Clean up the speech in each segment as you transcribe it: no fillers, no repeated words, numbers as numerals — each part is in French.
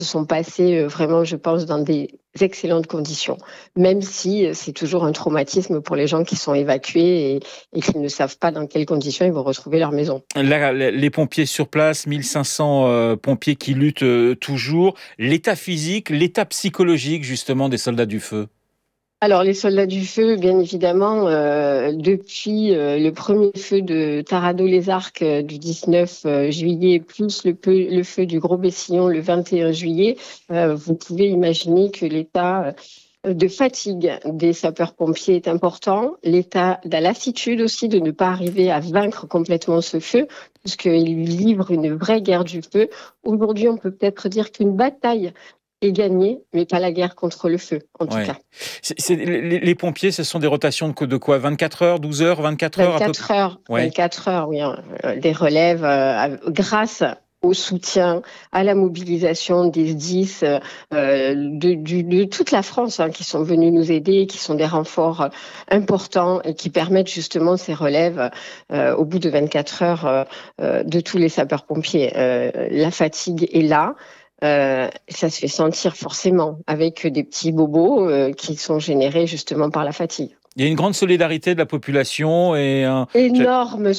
se sont passés vraiment, je pense, dans des excellentes conditions, même si c'est toujours un traumatisme pour les gens qui sont évacués et qui ne savent pas dans quelles conditions ils vont retrouver leur maison. Là, les pompiers sur place, 1500 pompiers qui luttent toujours. L'état physique, l'état psychologique justement des soldats du feu. Alors, les soldats du feu, bien évidemment, depuis le premier feu de Tarado-les-Arcs du 19 juillet, plus le feu du Gros-Bessillon le 21 juillet, vous pouvez imaginer que l'état de fatigue des sapeurs-pompiers est important, l'état de lassitude aussi de ne pas arriver à vaincre complètement ce feu, puisqu'ils livrent une vraie guerre du feu. Aujourd'hui, on peut peut-être dire qu'une bataille est gagnée, mais pas la guerre contre le feu, en tout cas. Les pompiers, ce sont des rotations de quoi 24 heures, 12 heures, 24 heures 24 heures, 24 heures, oui. Des relèves grâce au soutien, à la mobilisation des SDIS de toute la France qui sont venus nous aider, qui sont des renforts importants et qui permettent justement ces relèves au bout de 24 heures de tous les sapeurs-pompiers. La fatigue est là. Ça se fait sentir forcément avec des petits bobos qui sont générés justement par la fatigue. Il y a une grande solidarité de la population et énorme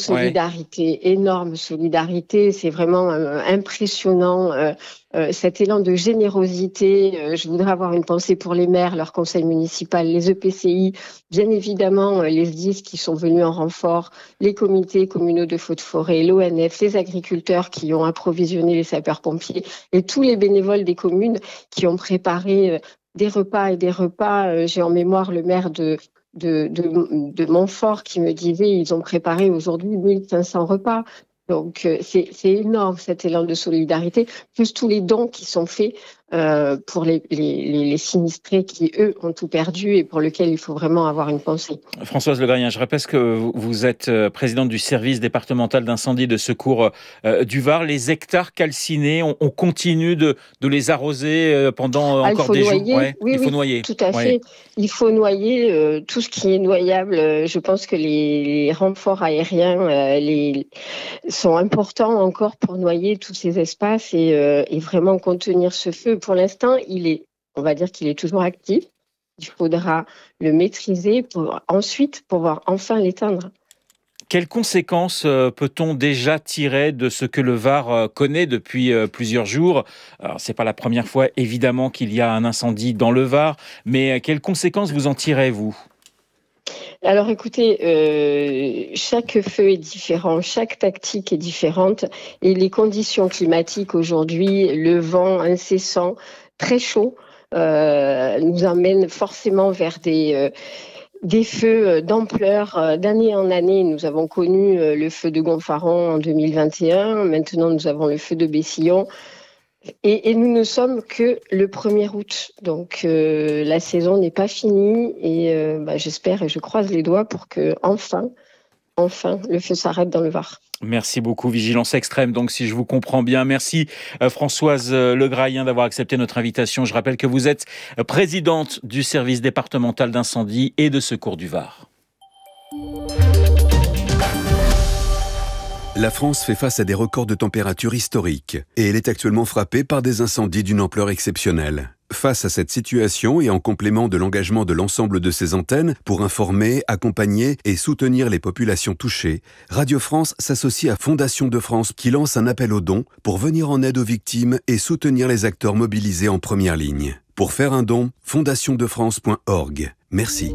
solidarité. C'est vraiment impressionnant. Cet élan de générosité. Je voudrais avoir une pensée pour les maires, leur conseil municipal, les EPCI, bien évidemment les SDIS qui sont venus en renfort, les comités communaux de feux de forêt, l'ONF, les agriculteurs qui ont approvisionné les sapeurs-pompiers et tous les bénévoles des communes qui ont préparé des repas et des repas. J'ai en mémoire le maire de Montfort qui me disait ils ont préparé aujourd'hui 1500 repas. Donc c'est énorme cet élan de solidarité, plus tous les dons qui sont faits pour les sinistrés qui, eux, ont tout perdu et pour lesquels il faut vraiment avoir une pensée. Françoise Legrayen, je rappelle que vous êtes présidente du service départemental d'incendie et de secours du Var. Les hectares calcinés, on continue de les arroser pendant encore des jours. Il faut noyer. Tout à fait. Il faut noyer tout ce qui est noyable. Je pense que les renforts aériens sont importants encore pour noyer tous ces espaces et vraiment contenir ce feu. Pour l'instant, on va dire qu'il est toujours actif. Il faudra le maîtriser pour ensuite pouvoir enfin l'éteindre. Quelles conséquences peut-on déjà tirer de ce que le Var connaît depuis plusieurs jours ? Alors, c'est pas la première fois, évidemment, qu'il y a un incendie dans le Var, mais quelles conséquences vous en tirez, vous ? Alors écoutez, chaque feu est différent, chaque tactique est différente et les conditions climatiques aujourd'hui, le vent incessant, très chaud, nous emmènent forcément vers des feux d'ampleur. D'année en année, nous avons connu le feu de Gonfaron en 2021, maintenant nous avons le feu de Bessillon. Et nous ne sommes que le 1er août, donc la saison n'est pas finie et j'espère et je croise les doigts pour que enfin, le feu s'arrête dans le Var. Merci beaucoup, vigilance extrême. Donc, si je vous comprends bien, merci Françoise Legrayen d'avoir accepté notre invitation. Je rappelle que vous êtes présidente du service départemental d'incendie et de secours du Var. La France fait face à des records de température historiques et elle est actuellement frappée par des incendies d'une ampleur exceptionnelle. Face à cette situation et en complément de l'engagement de l'ensemble de ses antennes pour informer, accompagner et soutenir les populations touchées, Radio France s'associe à Fondation de France qui lance un appel aux dons pour venir en aide aux victimes et soutenir les acteurs mobilisés en première ligne. Pour faire un don, fondationdefrance.org. Merci.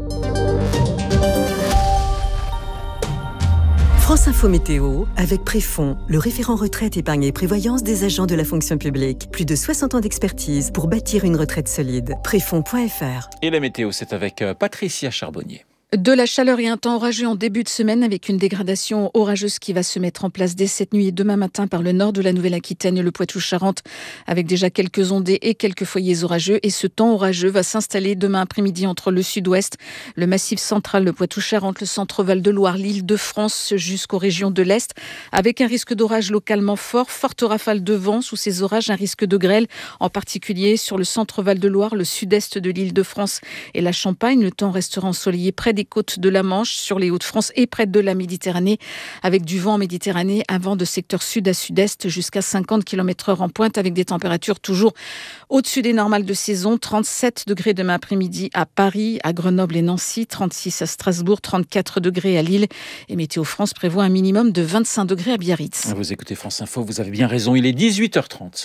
France Info Météo, avec Préfond, le référent retraite, épargne et prévoyance des agents de la fonction publique. Plus de 60 ans d'expertise pour bâtir une retraite solide. Préfond.fr. Et la météo, c'est avec Patricia Charbonnier. De la chaleur et un temps orageux en début de semaine avec une dégradation orageuse qui va se mettre en place dès cette nuit et demain matin par le nord de la Nouvelle-Aquitaine et le Poitou-Charentes avec déjà quelques ondées et quelques foyers orageux. Et ce temps orageux va s'installer demain après-midi entre le sud-ouest, le massif central, le Poitou-Charentes, le centre Val-de-Loire, l'Île-de-France jusqu'aux régions de l'Est avec un risque d'orage localement fort, forte rafale de vent sous ces orages, un risque de grêle en particulier sur le centre Val-de-Loire, le sud-est de l'Île-de-France et la Champagne. Le temps restera ensoleillé près des côtes de la Manche, sur les Hauts-de-France et près de la Méditerranée, avec du vent en Méditerranée, un vent de secteur sud à sud-est jusqu'à 50 km/h en pointe, avec des températures toujours au-dessus des normales de saison. 37 degrés demain après-midi à Paris, à Grenoble et Nancy, 36 à Strasbourg, 34 degrés à Lille. Et Météo France prévoit un minimum de 25 degrés à Biarritz. Vous écoutez France Info, vous avez bien raison, il est 18h30.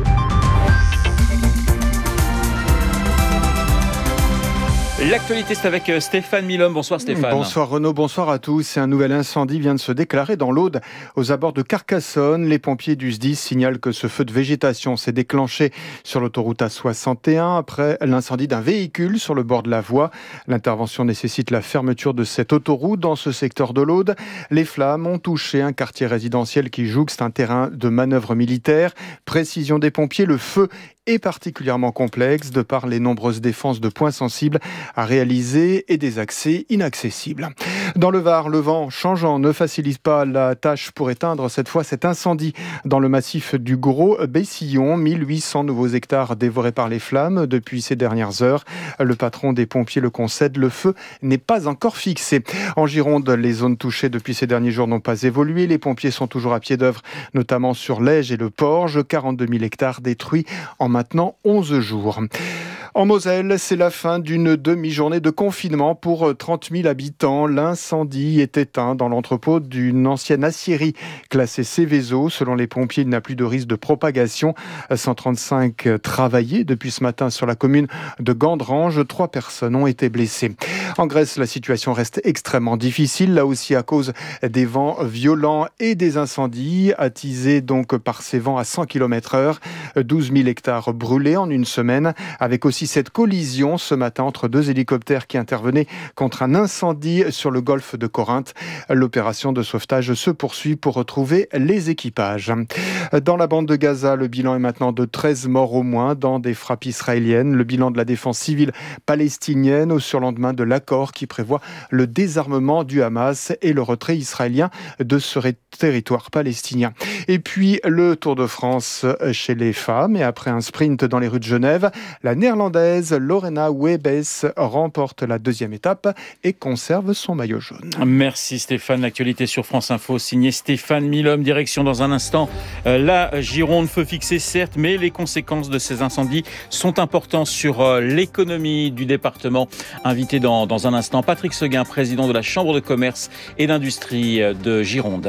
L'actualité, c'est avec Stéphane Milhomme. Bonsoir Stéphane. Bonsoir Renaud, bonsoir à tous. Un nouvel incendie vient de se déclarer dans l'Aude, aux abords de Carcassonne. Les pompiers du SDIS signalent que ce feu de végétation s'est déclenché sur l'autoroute A61 après l'incendie d'un véhicule sur le bord de la voie. L'intervention nécessite la fermeture de cette autoroute dans ce secteur de l'Aude. Les flammes ont touché un quartier résidentiel qui jouxte un terrain de manœuvre militaire. Précision des pompiers, le feu est particulièrement complexe de par les nombreuses défenses de points sensibles à réaliser et des accès inaccessibles. Dans le Var, le vent changeant ne facilite pas la tâche pour éteindre cette fois cet incendie dans le massif du Gros Bessillon. 1800 nouveaux hectares dévorés par les flammes depuis ces dernières heures. Le patron des pompiers le concède, le feu n'est pas encore fixé. En Gironde, les zones touchées depuis ces derniers jours n'ont pas évolué. Les pompiers sont toujours à pied d'œuvre, notamment sur l'Ège et le Porge. 42 000 hectares détruits en maintenant 11 jours. En Moselle, c'est la fin d'une demi-journée de confinement pour 30 000 habitants. L'incendie est éteint dans l'entrepôt d'une ancienne aciérie classée Céveso. Selon les pompiers, il n'y a plus de risque de propagation. 135 travaillaient depuis ce matin sur la commune de Gandrange. 3 personnes ont été blessées. En Grèce, la situation reste extrêmement difficile, là aussi à cause des vents violents et des incendies, attisés donc par ces vents à 100 km/h. 12 000 hectares brûlés en une semaine, avec aussi cette collision ce matin entre 2 hélicoptères qui intervenaient contre un incendie sur le golfe de Corinthe. L'opération de sauvetage se poursuit pour retrouver les équipages. Dans la bande de Gaza, le bilan est maintenant de 13 morts au moins dans des frappes israéliennes. Le bilan de la défense civile palestinienne au surlendemain de l'accord qui prévoit le désarmement du Hamas et le retrait israélien de ce territoire palestinien. Et puis le Tour de France chez les femmes, et après un sprint dans les rues de Genève, la néerlandaise Lorena Wiebes remporte la 2e étape et conserve son maillot jaune. Merci Stéphane. L'actualité sur France Info, signé Stéphane Milhomme. Direction dans un instant la Gironde, feu fixé certes, mais les conséquences de ces incendies sont importantes sur l'économie du département. Invité dans un instant, Patrick Seguin, président de la Chambre de commerce et d'industrie de Gironde.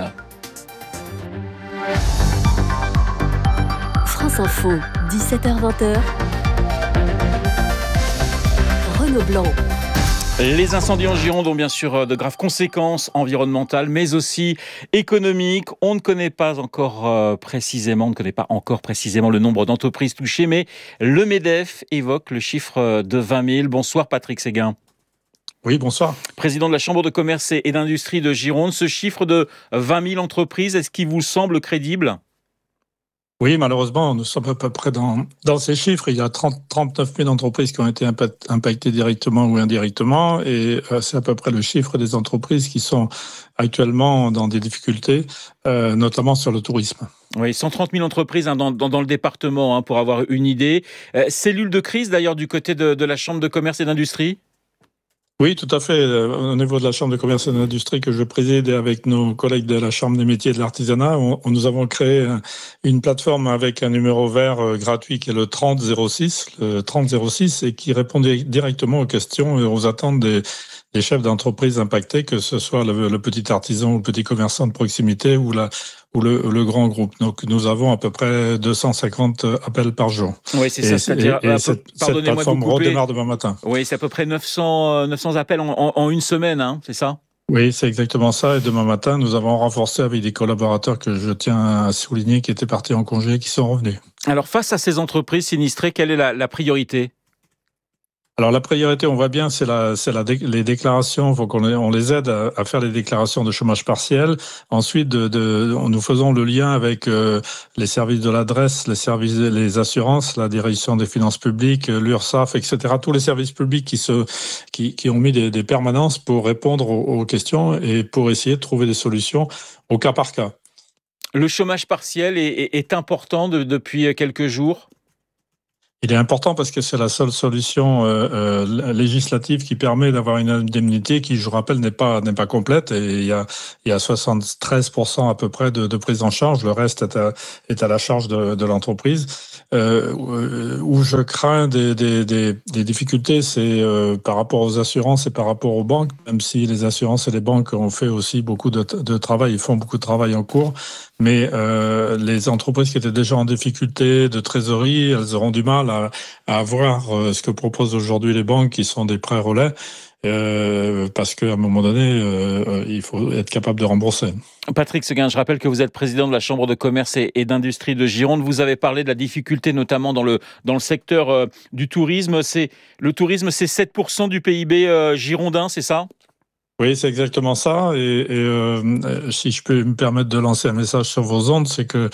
France Info, 17h-20h. Renaud Blanc. Les incendies en Gironde ont bien sûr de graves conséquences environnementales, mais aussi économiques. On ne connaît pas encore précisément le nombre d'entreprises touchées, mais le MEDEF évoque le chiffre de 20 000. Bonsoir Patrick Seguin. Oui, bonsoir. Président de la Chambre de commerce et d'industrie de Gironde, ce chiffre de 20 000 entreprises, est-ce qu'il vous semble crédible ? Oui, malheureusement, nous sommes à peu près dans ces chiffres. Il y a 39 000 entreprises qui ont été impactées directement ou indirectement, et c'est à peu près le chiffre des entreprises qui sont actuellement dans des difficultés, notamment sur le tourisme. Oui, 130 000 entreprises dans le département, pour avoir une idée. Cellule de crise d'ailleurs du côté de la Chambre de commerce et d'industrie ? Oui, tout à fait. Au niveau de la Chambre de commerce et d'industrie que je préside et avec nos collègues de la Chambre des métiers et de l'artisanat, nous avons créé une plateforme avec un numéro vert gratuit qui est le 3006, et qui répond directement aux questions et aux attentes des chefs d'entreprise impactés, que ce soit le petit artisan ou le petit commerçant de proximité ou le grand groupe. Donc, nous avons à peu près 250 appels par jour. Oui, c'est ça. C'est-à-dire, cette plateforme redémarre demain matin. Oui, c'est à peu près 900 appels en une semaine, c'est ça ? Oui, c'est exactement ça. Et demain matin, nous avons renforcé avec des collaborateurs que je tiens à souligner, qui étaient partis en congé et qui sont revenus. Alors, face à ces entreprises sinistrées, quelle est la priorité ? Alors la priorité, on voit bien, c'est les déclarations. Il faut qu'on les aide à faire les déclarations de chômage partiel. Ensuite, nous faisons le lien avec les services de l'adresse, les assurances, la direction des finances publiques, l'URSSAF, etc. Tous les services publics qui ont mis des permanences pour répondre aux questions et pour essayer de trouver des solutions au cas par cas. Le chômage partiel est important depuis quelques jours. Il est important parce que c'est la seule solution législative qui permet d'avoir une indemnité qui, je rappelle, n'est pas complète. Et il y a 73% à peu près de prise en charge. Le reste est à la charge de l'entreprise. Où je crains des difficultés, c'est par rapport aux assurances et par rapport aux banques. Même si les assurances et les banques ont fait aussi beaucoup de travail, ils font beaucoup de travail en cours. Mais les entreprises qui étaient déjà en difficulté de trésorerie, elles auront du mal à avoir ce que proposent aujourd'hui les banques, qui sont des prêts relais, parce qu'à un moment donné, il faut être capable de rembourser. Patrick Seguin, je rappelle que vous êtes président de la Chambre de commerce et d'industrie de Gironde. Vous avez parlé de la difficulté, notamment dans le secteur du tourisme. Le tourisme, c'est 7% du PIB girondin, c'est ça ? Oui, c'est exactement ça. Et si je peux me permettre de lancer un message sur vos ondes, c'est que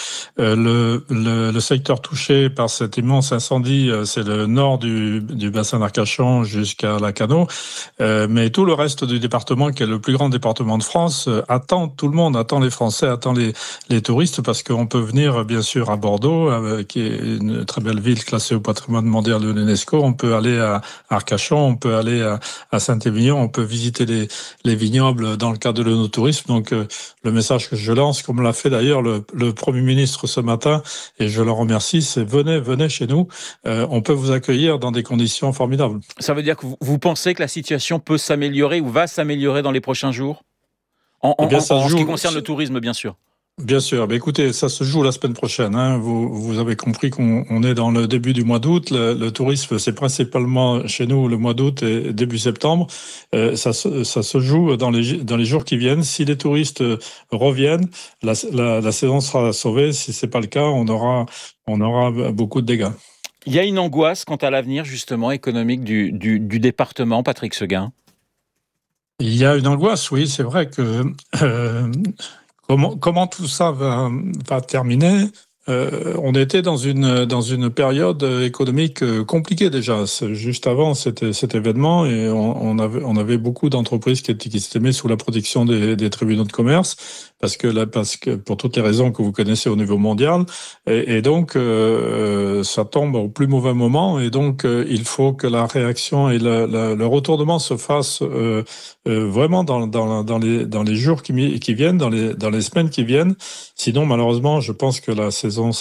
le secteur touché par cet immense incendie, c'est le nord du bassin d'Arcachon jusqu'à Lacanau. Mais tout le reste du département, qui est le plus grand département de France, attend tout le monde, attend les Français, attend les touristes, parce qu'on peut venir, bien sûr, à Bordeaux, qui est une très belle ville classée au patrimoine mondial de l'UNESCO. On peut aller à Arcachon, on peut aller à Saint-Émilion, on peut visiter les vignobles dans le cadre de l'œnotourisme. Donc, le message que je lance, comme l'a fait d'ailleurs le Premier ministre ce matin, et je le remercie, c'est venez chez nous. On peut vous accueillir dans des conditions formidables. Ça veut dire que vous pensez que la situation peut s'améliorer ou va s'améliorer dans les prochains jours en ce qui concerne le tourisme, bien sûr. Bien sûr. Mais écoutez, ça se joue la semaine prochaine. Hein. Vous avez compris qu'on est dans le début du mois d'août. Le tourisme, c'est principalement chez nous le mois d'août et début septembre. Ça se joue dans les jours qui viennent. Si les touristes reviennent, la saison sera sauvée. Si c'est pas le cas, on aura beaucoup de dégâts. Il y a une angoisse quant à l'avenir, justement, économique du département, Patrick Seguin. Il y a une angoisse, oui. C'est vrai que... Comment tout ça va terminer ? On était dans une période économique compliquée déjà. Juste avant cet événement, et on avait beaucoup d'entreprises qui s'étaient mises sous la protection des tribunaux de commerce, parce que pour toutes les raisons que vous connaissez au niveau mondial, et donc ça tombe au plus mauvais moment, et donc il faut que la réaction et le retournement se fassent vraiment dans les jours qui viennent, dans les semaines qui viennent. Sinon, malheureusement, je pense que la saison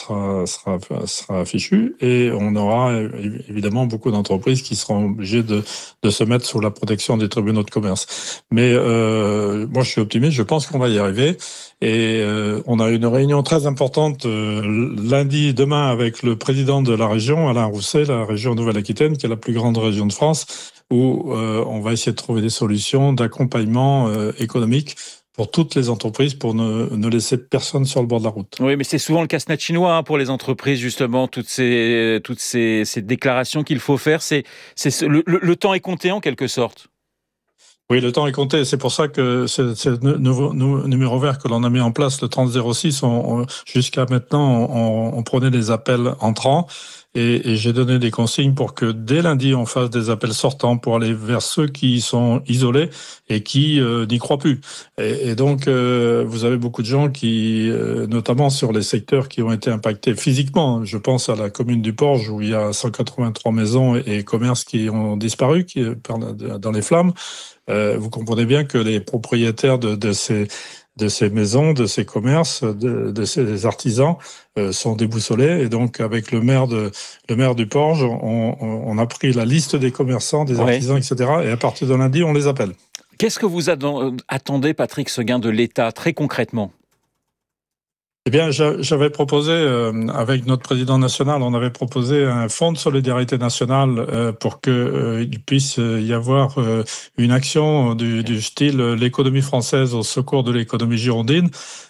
sera fichue, et on aura évidemment beaucoup d'entreprises qui seront obligées de se mettre sous la protection des tribunaux de commerce. Mais moi, je suis optimiste. Je pense qu'on va y arriver. Et on a une réunion très importante demain, avec le président de la région, Alain Rousset, la région Nouvelle-Aquitaine, qui est la plus grande région de France, où on va essayer de trouver des solutions d'accompagnement économique pour toutes les entreprises, pour ne laisser personne sur le bord de la route. Oui, mais c'est souvent le casse-tête chinois pour les entreprises, justement, toutes ces déclarations qu'il faut faire. Le temps est compté en quelque sorte. Oui, le temps est compté. C'est pour ça que ce nouveau numéro vert que l'on a mis en place, le 3006, jusqu'à maintenant, on prenait des appels entrants. Et j'ai donné des consignes pour que dès lundi, on fasse des appels sortants pour aller vers ceux qui sont isolés et qui n'y croient plus. Et donc, vous avez beaucoup de gens qui, notamment sur les secteurs qui ont été impactés physiquement. Je pense à la commune du Porge, où il y a 183 maisons et commerces qui ont disparu dans les flammes. Vous comprenez bien que les propriétaires de ces maisons, de ces commerces, de ces artisans sont déboussolés. Et donc, avec le maire du Porge, on a pris la liste des commerçants, des artisans, etc. Et à partir de lundi, on les appelle. Qu'est-ce que vous attendez, Patrick Seguin, de l'État, très concrètement ? Eh bien, j'avais proposé, avec notre président national, on avait proposé un fonds de solidarité nationale pour qu'il puisse y avoir une action du style l'économie française au secours de l'économie girondine.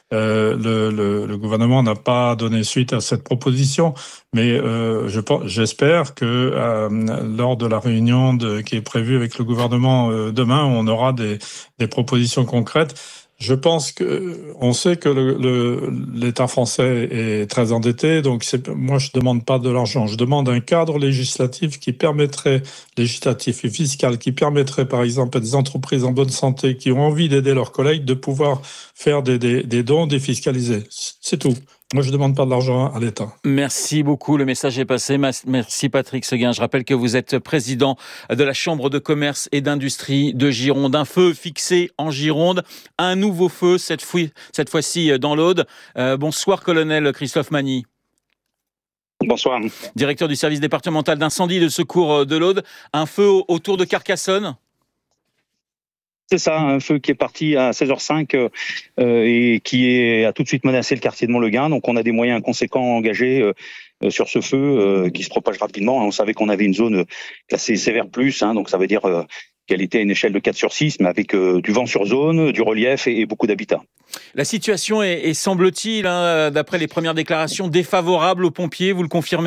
Le gouvernement n'a pas donné suite à cette proposition, mais j'espère que lors de la réunion qui est prévue avec le gouvernement demain, on aura des propositions concrètes. Je pense on sait que l'État français est très endetté, donc moi je demande pas de l'argent, je demande un cadre législatif législatif et fiscal qui permettrait par exemple à des entreprises en bonne santé qui ont envie d'aider leurs collègues de pouvoir faire des dons défiscalisés. C'est tout. Moi, je ne demande pas de l'argent à l'État. Merci beaucoup, le message est passé. Merci Patrick Seguin. Je rappelle que vous êtes président de la Chambre de commerce et d'industrie de Gironde. Un feu fixé en Gironde, un nouveau feu, cette fois-ci dans l'Aude. Bonsoir colonel Christophe Magny. Bonsoir. Directeur du service départemental d'incendie et de secours de l'Aude. Un feu autour de Carcassonne ? C'est ça, un feu qui est parti à 16h05 et qui a tout de suite menacé le quartier de Montleguin. Donc on a des moyens conséquents engagés sur ce feu qui se propage rapidement. On savait qu'on avait une zone classée sévère plus, donc ça veut dire qu'elle était à une échelle de 4/6, mais avec du vent sur zone, du relief et beaucoup d'habitat. La situation est semble-t-il, d'après les premières déclarations, défavorable aux pompiers, vous le confirmez ?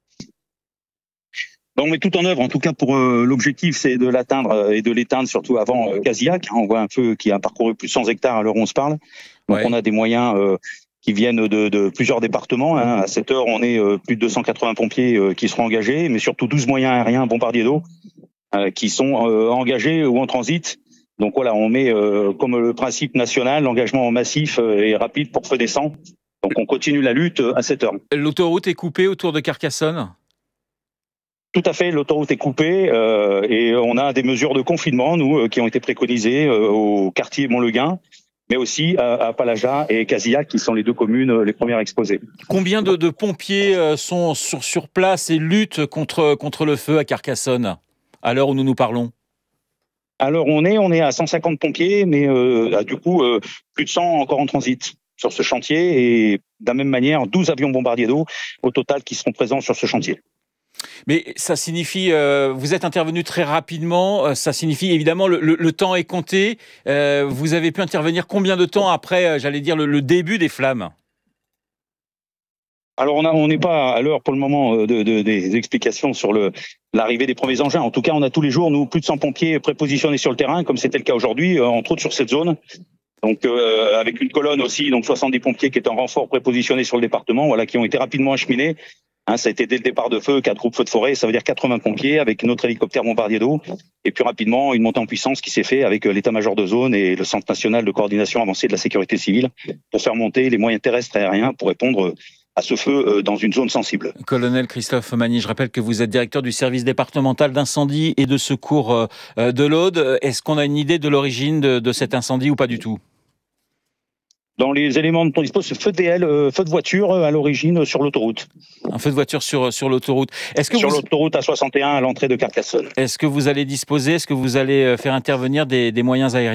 On met tout en œuvre, en tout cas pour l'objectif, c'est de l'atteindre et de l'éteindre surtout avant Casillac. On voit un feu qui a parcouru plus de 100 hectares à l'heure où on se parle. Donc on a des moyens qui viennent de plusieurs départements. À cette heure, on est plus de 280 pompiers qui seront engagés, mais surtout 12 moyens aériens bombardiers d'eau qui sont engagés ou en transit. Donc voilà, on met comme le principe national l'engagement massif et rapide pour feu décent. Donc on continue la lutte à cette heure. L'autoroute est coupée autour de Carcassonne ? Tout à fait, l'autoroute est coupée et on a des mesures de confinement, nous, qui ont été préconisées au quartier Montleguin, mais aussi à Palaja et Casillac, qui sont les deux communes les premières exposées. Combien de pompiers sont sur place et luttent contre le feu à Carcassonne, à l'heure où nous nous parlons ? Alors on est à 150 pompiers, mais du coup, plus de 100 encore en transit sur ce chantier, et de la même manière, 12 avions bombardiers d'eau au total qui seront présents sur ce chantier. Mais ça signifie, vous êtes intervenu très rapidement, ça signifie évidemment le temps est compté. Vous avez pu intervenir combien de temps après, j'allais dire, le début des flammes ? Alors on n'est pas à l'heure pour le moment des explications sur l'arrivée des premiers engins. En tout cas, on a tous les jours, nous, plus de 100 pompiers prépositionnés sur le terrain, comme c'était le cas aujourd'hui, entre autres sur cette zone. Donc avec une colonne aussi, donc 70 pompiers qui étaient en renfort prépositionnés sur le département, voilà, qui ont été rapidement acheminés. Ça a été dès le départ de feu, 4 groupes feux de forêt, ça veut dire 80 pompiers avec notre hélicoptère bombardier d'eau. Et puis rapidement, une montée en puissance qui s'est faite avec l'état-major de zone et le Centre national de coordination avancée de la sécurité civile pour faire monter les moyens terrestres et aériens pour répondre à ce feu dans une zone sensible. Colonel Christophe Magny, je rappelle que vous êtes directeur du service départemental d'incendie et de secours de l'Aude. Est-ce qu'on a une idée de l'origine de cet incendie ou pas du tout ? Dans les éléments dont on dispose, ce feu DL, feu de voiture à l'origine sur l'autoroute. Un feu de voiture sur l'autoroute. Sur l'autoroute A61 à l'entrée de Carcassonne. Est-ce que vous allez faire intervenir des moyens aériens ?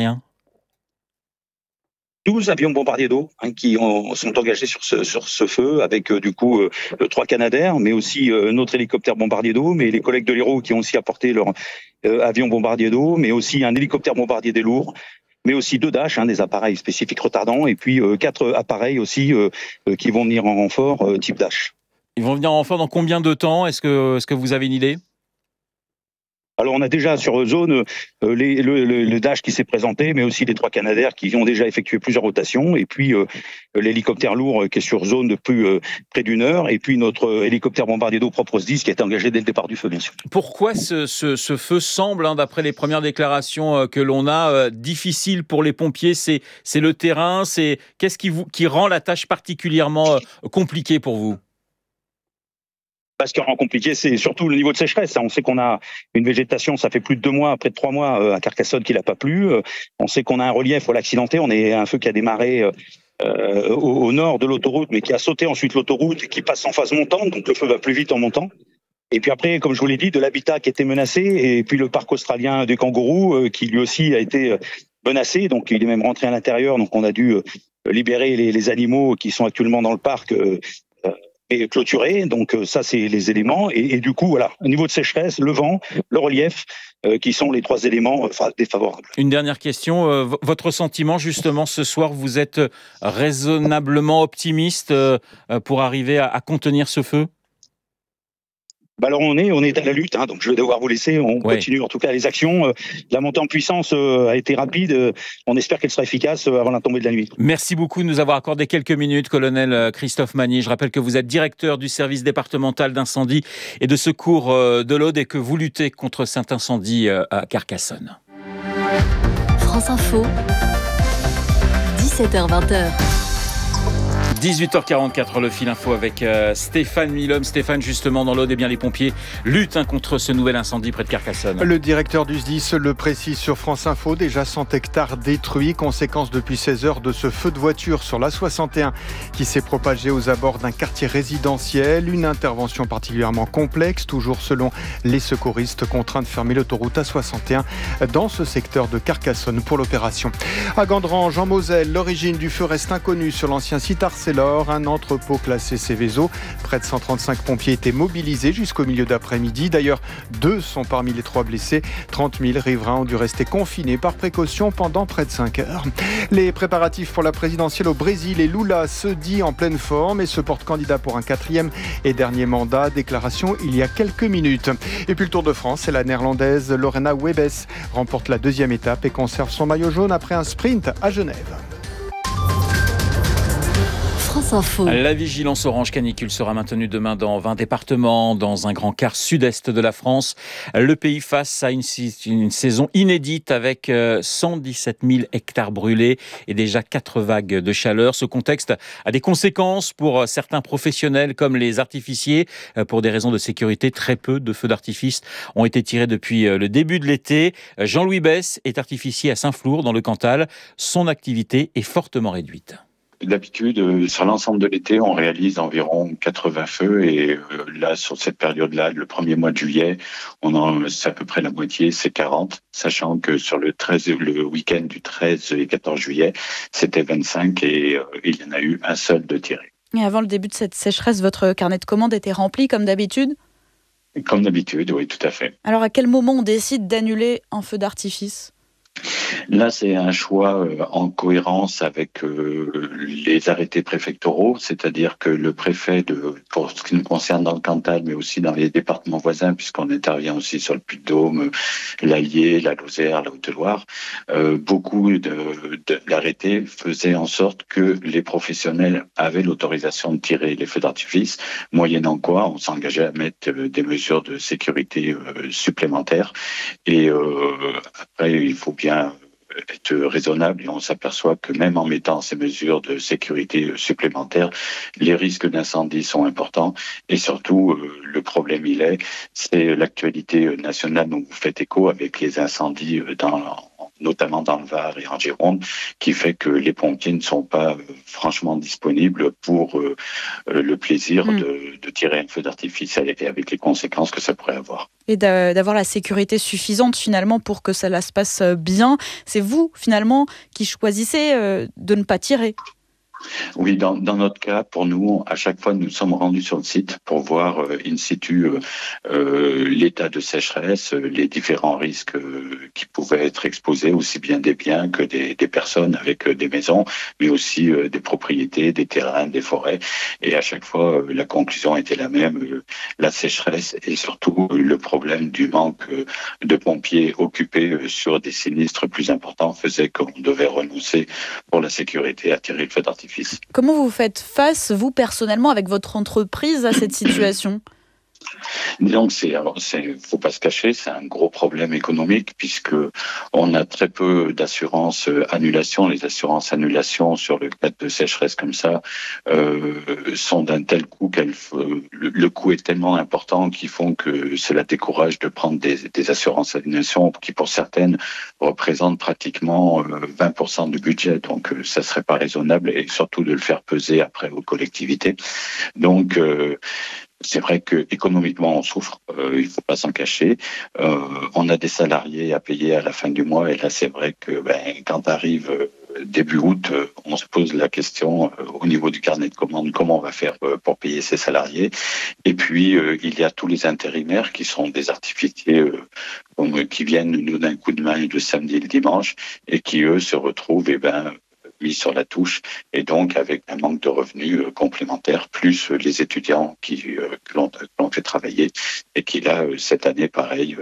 12 avions bombardiers d'eau qui sont engagés sur ce feu avec du coup 3 Canadair, mais aussi notre hélicoptère bombardier d'eau, mais les collègues de l'Hérault qui ont aussi apporté leur avion bombardier d'eau, mais aussi un hélicoptère bombardier des lourds, mais aussi 2 Dash, des appareils spécifiques retardants, et puis 4 appareils aussi qui vont venir en renfort type Dash. Ils vont venir en renfort dans combien de temps ? Est-ce que vous avez une idée ? Alors on a déjà sur zone le Dash qui s'est présenté, mais aussi les 3 Canadair qui ont déjà effectué plusieurs rotations, et puis l'hélicoptère lourd qui est sur zone depuis près d'1 heure, et puis notre hélicoptère bombardier d'eau propre 10 qui a été engagé dès le départ du feu, bien sûr. Pourquoi ce feu semble, d'après les premières déclarations que l'on a, difficile pour les pompiers ? C'est le terrain, qu'est-ce qui rend la tâche particulièrement compliquée pour vous ? Ce qui rend compliqué, c'est surtout le niveau de sécheresse. On sait qu'on a une végétation, ça fait plus de 2 mois, près de 3 mois à Carcassonne qu'il n'a pas plu. On sait qu'on a un relief accidenté. On est un feu qui a démarré au nord de l'autoroute, mais qui a sauté ensuite l'autoroute et qui passe en phase montante. Donc le feu va plus vite en montant. Et puis après, comme je vous l'ai dit, de l'habitat qui était menacé, et puis le parc australien des kangourous qui lui aussi a été menacé. Donc il est même rentré à l'intérieur. Donc on a dû libérer les animaux qui sont actuellement dans le parc. Et clôturé, donc ça c'est les éléments, et du coup voilà, au niveau de sécheresse, le vent, le relief, qui sont les 3 éléments défavorables. Une dernière question, votre sentiment justement ce soir, vous êtes raisonnablement optimiste pour arriver à contenir ce feu ? Alors on est à la lutte, donc je vais devoir vous laisser. On continue en tout cas les actions. La montée en puissance a été rapide. On espère qu'elle sera efficace avant la tombée de la nuit. Merci beaucoup de nous avoir accordé quelques minutes, colonel Christophe Magny. Je rappelle que vous êtes directeur du service départemental d'incendie et de secours de l'Aude et que vous luttez contre cet incendie à Carcassonne. France Info, 17h-20h. 18h44, le fil info avec Stéphane Milhomme. Stéphane, justement, dans l'Aude, les pompiers luttent contre ce nouvel incendie près de Carcassonne. Le directeur du SDIS le précise sur France Info, déjà 100 hectares détruits, conséquence depuis 16 heures de ce feu de voiture sur l'A61 qui s'est propagé aux abords d'un quartier résidentiel. Une intervention particulièrement complexe, toujours selon les secouristes, contraints de fermer l'autoroute A61 dans ce secteur de Carcassonne pour l'opération. À Gandrange, en Moselle, l'origine du feu reste inconnue sur l'ancien site Arcelor, un entrepôt classé Céveso. Près de 135 pompiers étaient mobilisés jusqu'au milieu d'après-midi. D'ailleurs, 2 sont parmi les 3 blessés. 30 000 riverains ont dû rester confinés par précaution pendant près de 5 heures. Les préparatifs pour la présidentielle au Brésil et Lula se dit en pleine forme et se porte candidat pour un 4e et dernier mandat. Déclaration il y a quelques minutes. Et puis le Tour de France, c'est la néerlandaise Lorena Wiebes remporte la 2e étape et conserve son maillot jaune après un sprint à Genève. France Info. La vigilance orange canicule sera maintenue demain dans 20 départements, dans un grand quart sud-est de la France. Le pays face à une saison inédite avec 117 000 hectares brûlés et déjà 4 vagues de chaleur. Ce contexte a des conséquences pour certains professionnels comme les artificiers. Pour des raisons de sécurité, très peu de feux d'artifice ont été tirés depuis le début de l'été. Jean-Louis Besse est artificier à Saint-Flour dans le Cantal. Son activité est fortement réduite. D'habitude, sur l'ensemble de l'été, on réalise environ 80 feux et là, sur cette période-là, le premier mois de juillet, c'est à peu près la moitié, c'est 40, sachant que sur le week-end du 13 et 14 juillet, c'était 25 et il y en a eu un seul de tiré. Et avant le début de cette sécheresse, votre carnet de commandes était rempli comme d'habitude ? Comme d'habitude, oui, tout à fait. Alors à quel moment on décide d'annuler un feu d'artifice ? Là, c'est un choix en cohérence avec les arrêtés préfectoraux, c'est-à-dire que le préfet, pour ce qui nous concerne dans le Cantal, mais aussi dans les départements voisins, puisqu'on intervient aussi sur le Puy-de-Dôme, l'Allier, la Lozère, la Haute-Loire, beaucoup d'arrêtés faisaient en sorte que les professionnels avaient l'autorisation de tirer les feux d'artifice, moyennant quoi on s'engageait à mettre des mesures de sécurité supplémentaires. Et après, il faut bien être raisonnable et on s'aperçoit que même en mettant ces mesures de sécurité supplémentaires, les risques d'incendie sont importants et surtout le problème c'est l'actualité nationale dont vous faites écho avec les incendies notamment dans le Var et en Gironde, qui fait que les pompiers ne sont pas franchement disponibles pour le plaisir de tirer un feu d'artifice et avec les conséquences que ça pourrait avoir. Et d'avoir la sécurité suffisante finalement pour que ça se passe bien. C'est vous finalement qui choisissez de ne pas tirer. Oui, dans notre cas, pour nous, à chaque fois, nous sommes rendus sur le site pour voir in situ l'état de sécheresse, les différents risques qui pouvaient être exposés, aussi bien des biens que des personnes avec des maisons, mais aussi des propriétés, des terrains, des forêts. Et à chaque fois, la conclusion était la même, la sécheresse et surtout le problème du manque de pompiers occupés sur des sinistres plus importants faisait qu'on devait renoncer pour la sécurité à tirer le feu d'artifice. Comment vous faites face, vous personnellement, avec votre entreprise, à cette situation ? Donc, faut pas se cacher, c'est un gros problème économique puisque on a très peu d'assurance annulation. Les assurances annulation sur le cas de sécheresse comme ça sont d'un tel coût le coût est tellement important qu'ils font que cela décourage de prendre des assurances annulation qui pour certaines représentent pratiquement 20% du budget. Donc, ça serait pas raisonnable et surtout de le faire peser après aux collectivités. Donc, c'est vrai que économiquement on souffre, il faut pas s'en cacher. On a des salariés à payer à la fin du mois et là c'est vrai que quand arrive début août, on se pose la question au niveau du carnet de commandes, comment on va faire pour payer ces salariés. Et puis il y a tous les intérimaires qui sont des artificiers qui viennent nous donner un coup de main le samedi et le dimanche et qui eux se retrouvent mis sur la touche et donc avec un manque de revenus complémentaires, plus les étudiants que l'on fait travailler et qui là, cette année, pareil,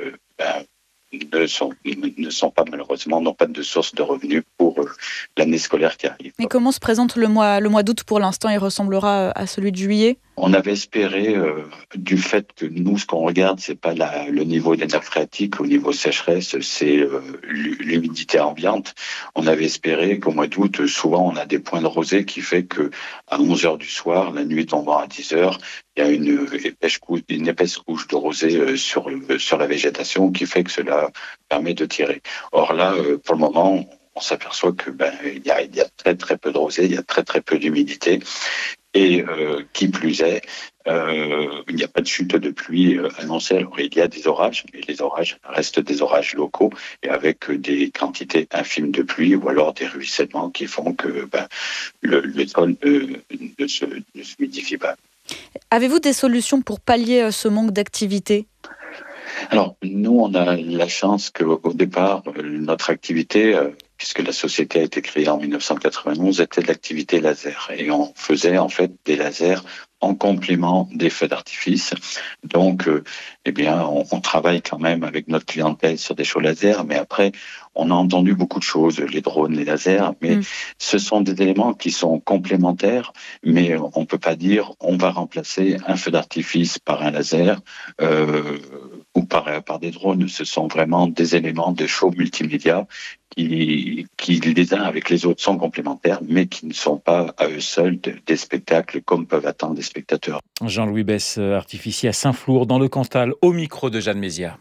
ne sont pas malheureusement, n'ont pas de source de revenus pour l'année scolaire qui arrive. Et comment se présente le mois d'août pour l'instant ? Il ressemblera à celui de juillet ? On avait espéré, du fait que nous, ce qu'on regarde, c'est pas le niveau des nappes phréatiques, au niveau sécheresse, c'est l'humidité ambiante. On avait espéré qu'au mois d'août, souvent, on a des points de rosée qui fait que à 11h du soir, la nuit tombant à 10h, il y a une épaisse couche de rosée sur la végétation qui fait que cela permet de tirer. Or là, pour le moment, on s'aperçoit que il y a très très peu de rosée, il y a très très peu d'humidité. Et qui plus est, il n'y a pas de chute de pluie annoncée. Alors il y a des orages, mais les orages restent des orages locaux et avec des quantités infimes de pluie ou alors des ruissellements qui font que le sol ne se humidifie pas. Avez-vous des solutions pour pallier ce manque d'activité ? Alors, nous, on a la chance qu'au départ, notre activité, puisque la société a été créée en 1991, était de l'activité laser. Et on faisait en fait des lasers en complément des feux d'artifice. Donc, on travaille quand même avec notre clientèle sur des shows laser, mais après, on a entendu beaucoup de choses, les drones, les lasers, mais ce sont des éléments qui sont complémentaires, mais on peut pas dire on va remplacer un feu d'artifice par un laser ou par des drones. Ce sont vraiment des éléments de show multimédia qui les uns avec les autres sont complémentaires, mais qui ne sont pas à eux seuls des spectacles comme peuvent attendre des spectateurs. Jean-Louis Besse, artificier à Saint-Flour, dans le Cantal, au micro de Jeanne Mézières.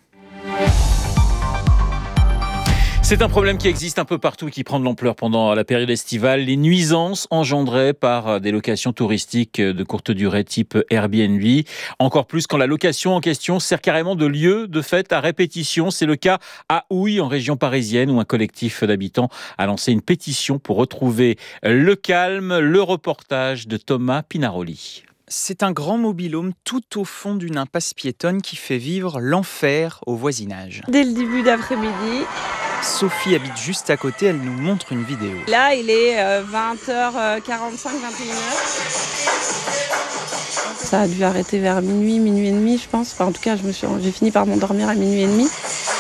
C'est un problème qui existe un peu partout et qui prend de l'ampleur pendant la période estivale. Les nuisances engendrées par des locations touristiques de courte durée type Airbnb. Encore plus quand la location en question sert carrément de lieu de fête à répétition. C'est le cas à Houille, en région parisienne, où un collectif d'habitants a lancé une pétition pour retrouver le calme. Le reportage de Thomas Pinaroli. C'est un grand mobil-home tout au fond d'une impasse piétonne qui fait vivre l'enfer au voisinage. Dès le début d'après-midi. Sophie habite juste à côté, elle nous montre une vidéo. Là, il est 20h45, 21h. Ça a dû arrêter vers minuit et demi, je pense. Enfin, en tout cas, j'ai fini par m'endormir à minuit et demi.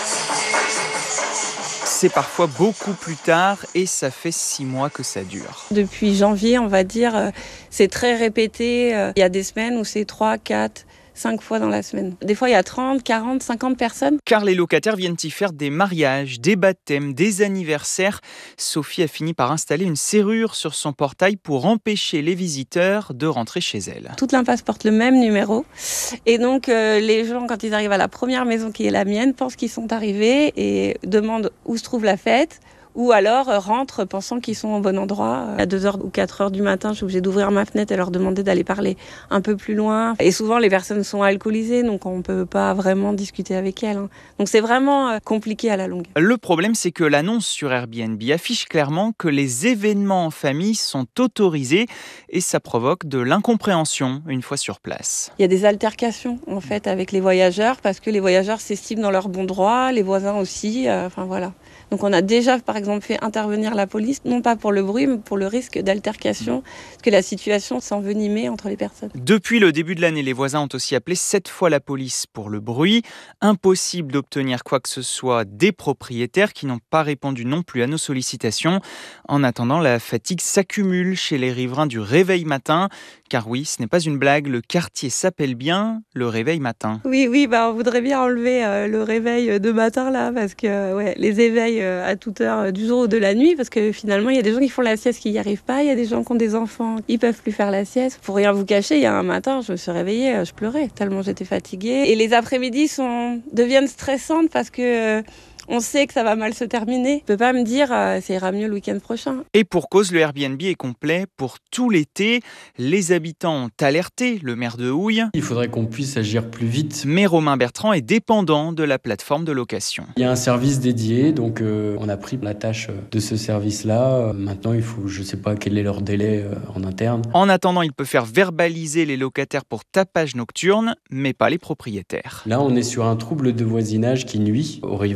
C'est parfois beaucoup plus tard et ça fait 6 mois que ça dure. Depuis janvier, on va dire, c'est très répété. Il y a des semaines où c'est 3, 4... 5 fois dans la semaine. Des fois, il y a 30, 40, 50 personnes. Car les locataires viennent y faire des mariages, des baptêmes, des anniversaires. Sophie a fini par installer une serrure sur son portail pour empêcher les visiteurs de rentrer chez elle. Toute l'impasse porte le même numéro. Et donc, les gens, quand ils arrivent à la première maison qui est la mienne, pensent qu'ils sont arrivés et demandent où se trouve la fête. Ou alors rentrent pensant qu'ils sont au bon endroit. À 2h ou 4h du matin, je suis obligée d'ouvrir ma fenêtre et leur demander d'aller parler un peu plus loin. Et souvent, les personnes sont alcoolisées, donc on ne peut pas vraiment discuter avec elles. Donc c'est vraiment compliqué à la longue. Le problème, c'est que l'annonce sur Airbnb affiche clairement que les événements en famille sont autorisés et ça provoque de l'incompréhension une fois sur place. Il y a des altercations en fait avec les voyageurs parce que les voyageurs s'estiment dans leur bon droit, les voisins aussi, voilà. Donc on a déjà par exemple fait intervenir la police, non pas pour le bruit mais pour le risque d'altercation, parce que la situation s'envenimait entre les personnes. Depuis le début de l'année, les voisins ont aussi appelé 7 fois la police pour le bruit. Impossible d'obtenir quoi que ce soit des propriétaires qui n'ont pas répondu non plus à nos sollicitations. En attendant, la fatigue s'accumule chez les riverains du Réveil Matin. Car oui, ce n'est pas une blague, le quartier s'appelle bien le Réveil Matin. Oui, on voudrait bien enlever le réveil de matin là, parce que les éveils à toute heure du jour ou de la nuit, parce que finalement il y a des gens qui font la sieste qui n'y arrivent pas, il y a des gens qui ont des enfants, ils peuvent plus faire la sieste. Pour rien vous cacher, il y a un matin, je me suis réveillée, je pleurais tellement j'étais fatiguée. Et les après-midi deviennent stressantes parce que on sait que ça va mal se terminer. On ne peut pas me dire ça ira mieux le week-end prochain. Et pour cause, le Airbnb est complet pour tout l'été. Les habitants ont alerté le maire de Houille. Il faudrait qu'on puisse agir plus vite. Mais Romain Bertrand est dépendant de la plateforme de location. Il y a un service dédié, donc on a pris la tâche de ce service-là. Maintenant, il faut, je ne sais pas quel est leur délai en interne. En attendant, il peut faire verbaliser les locataires pour tapage nocturne, mais pas les propriétaires. Là, on est sur un trouble de voisinage qui nuit aux riverains.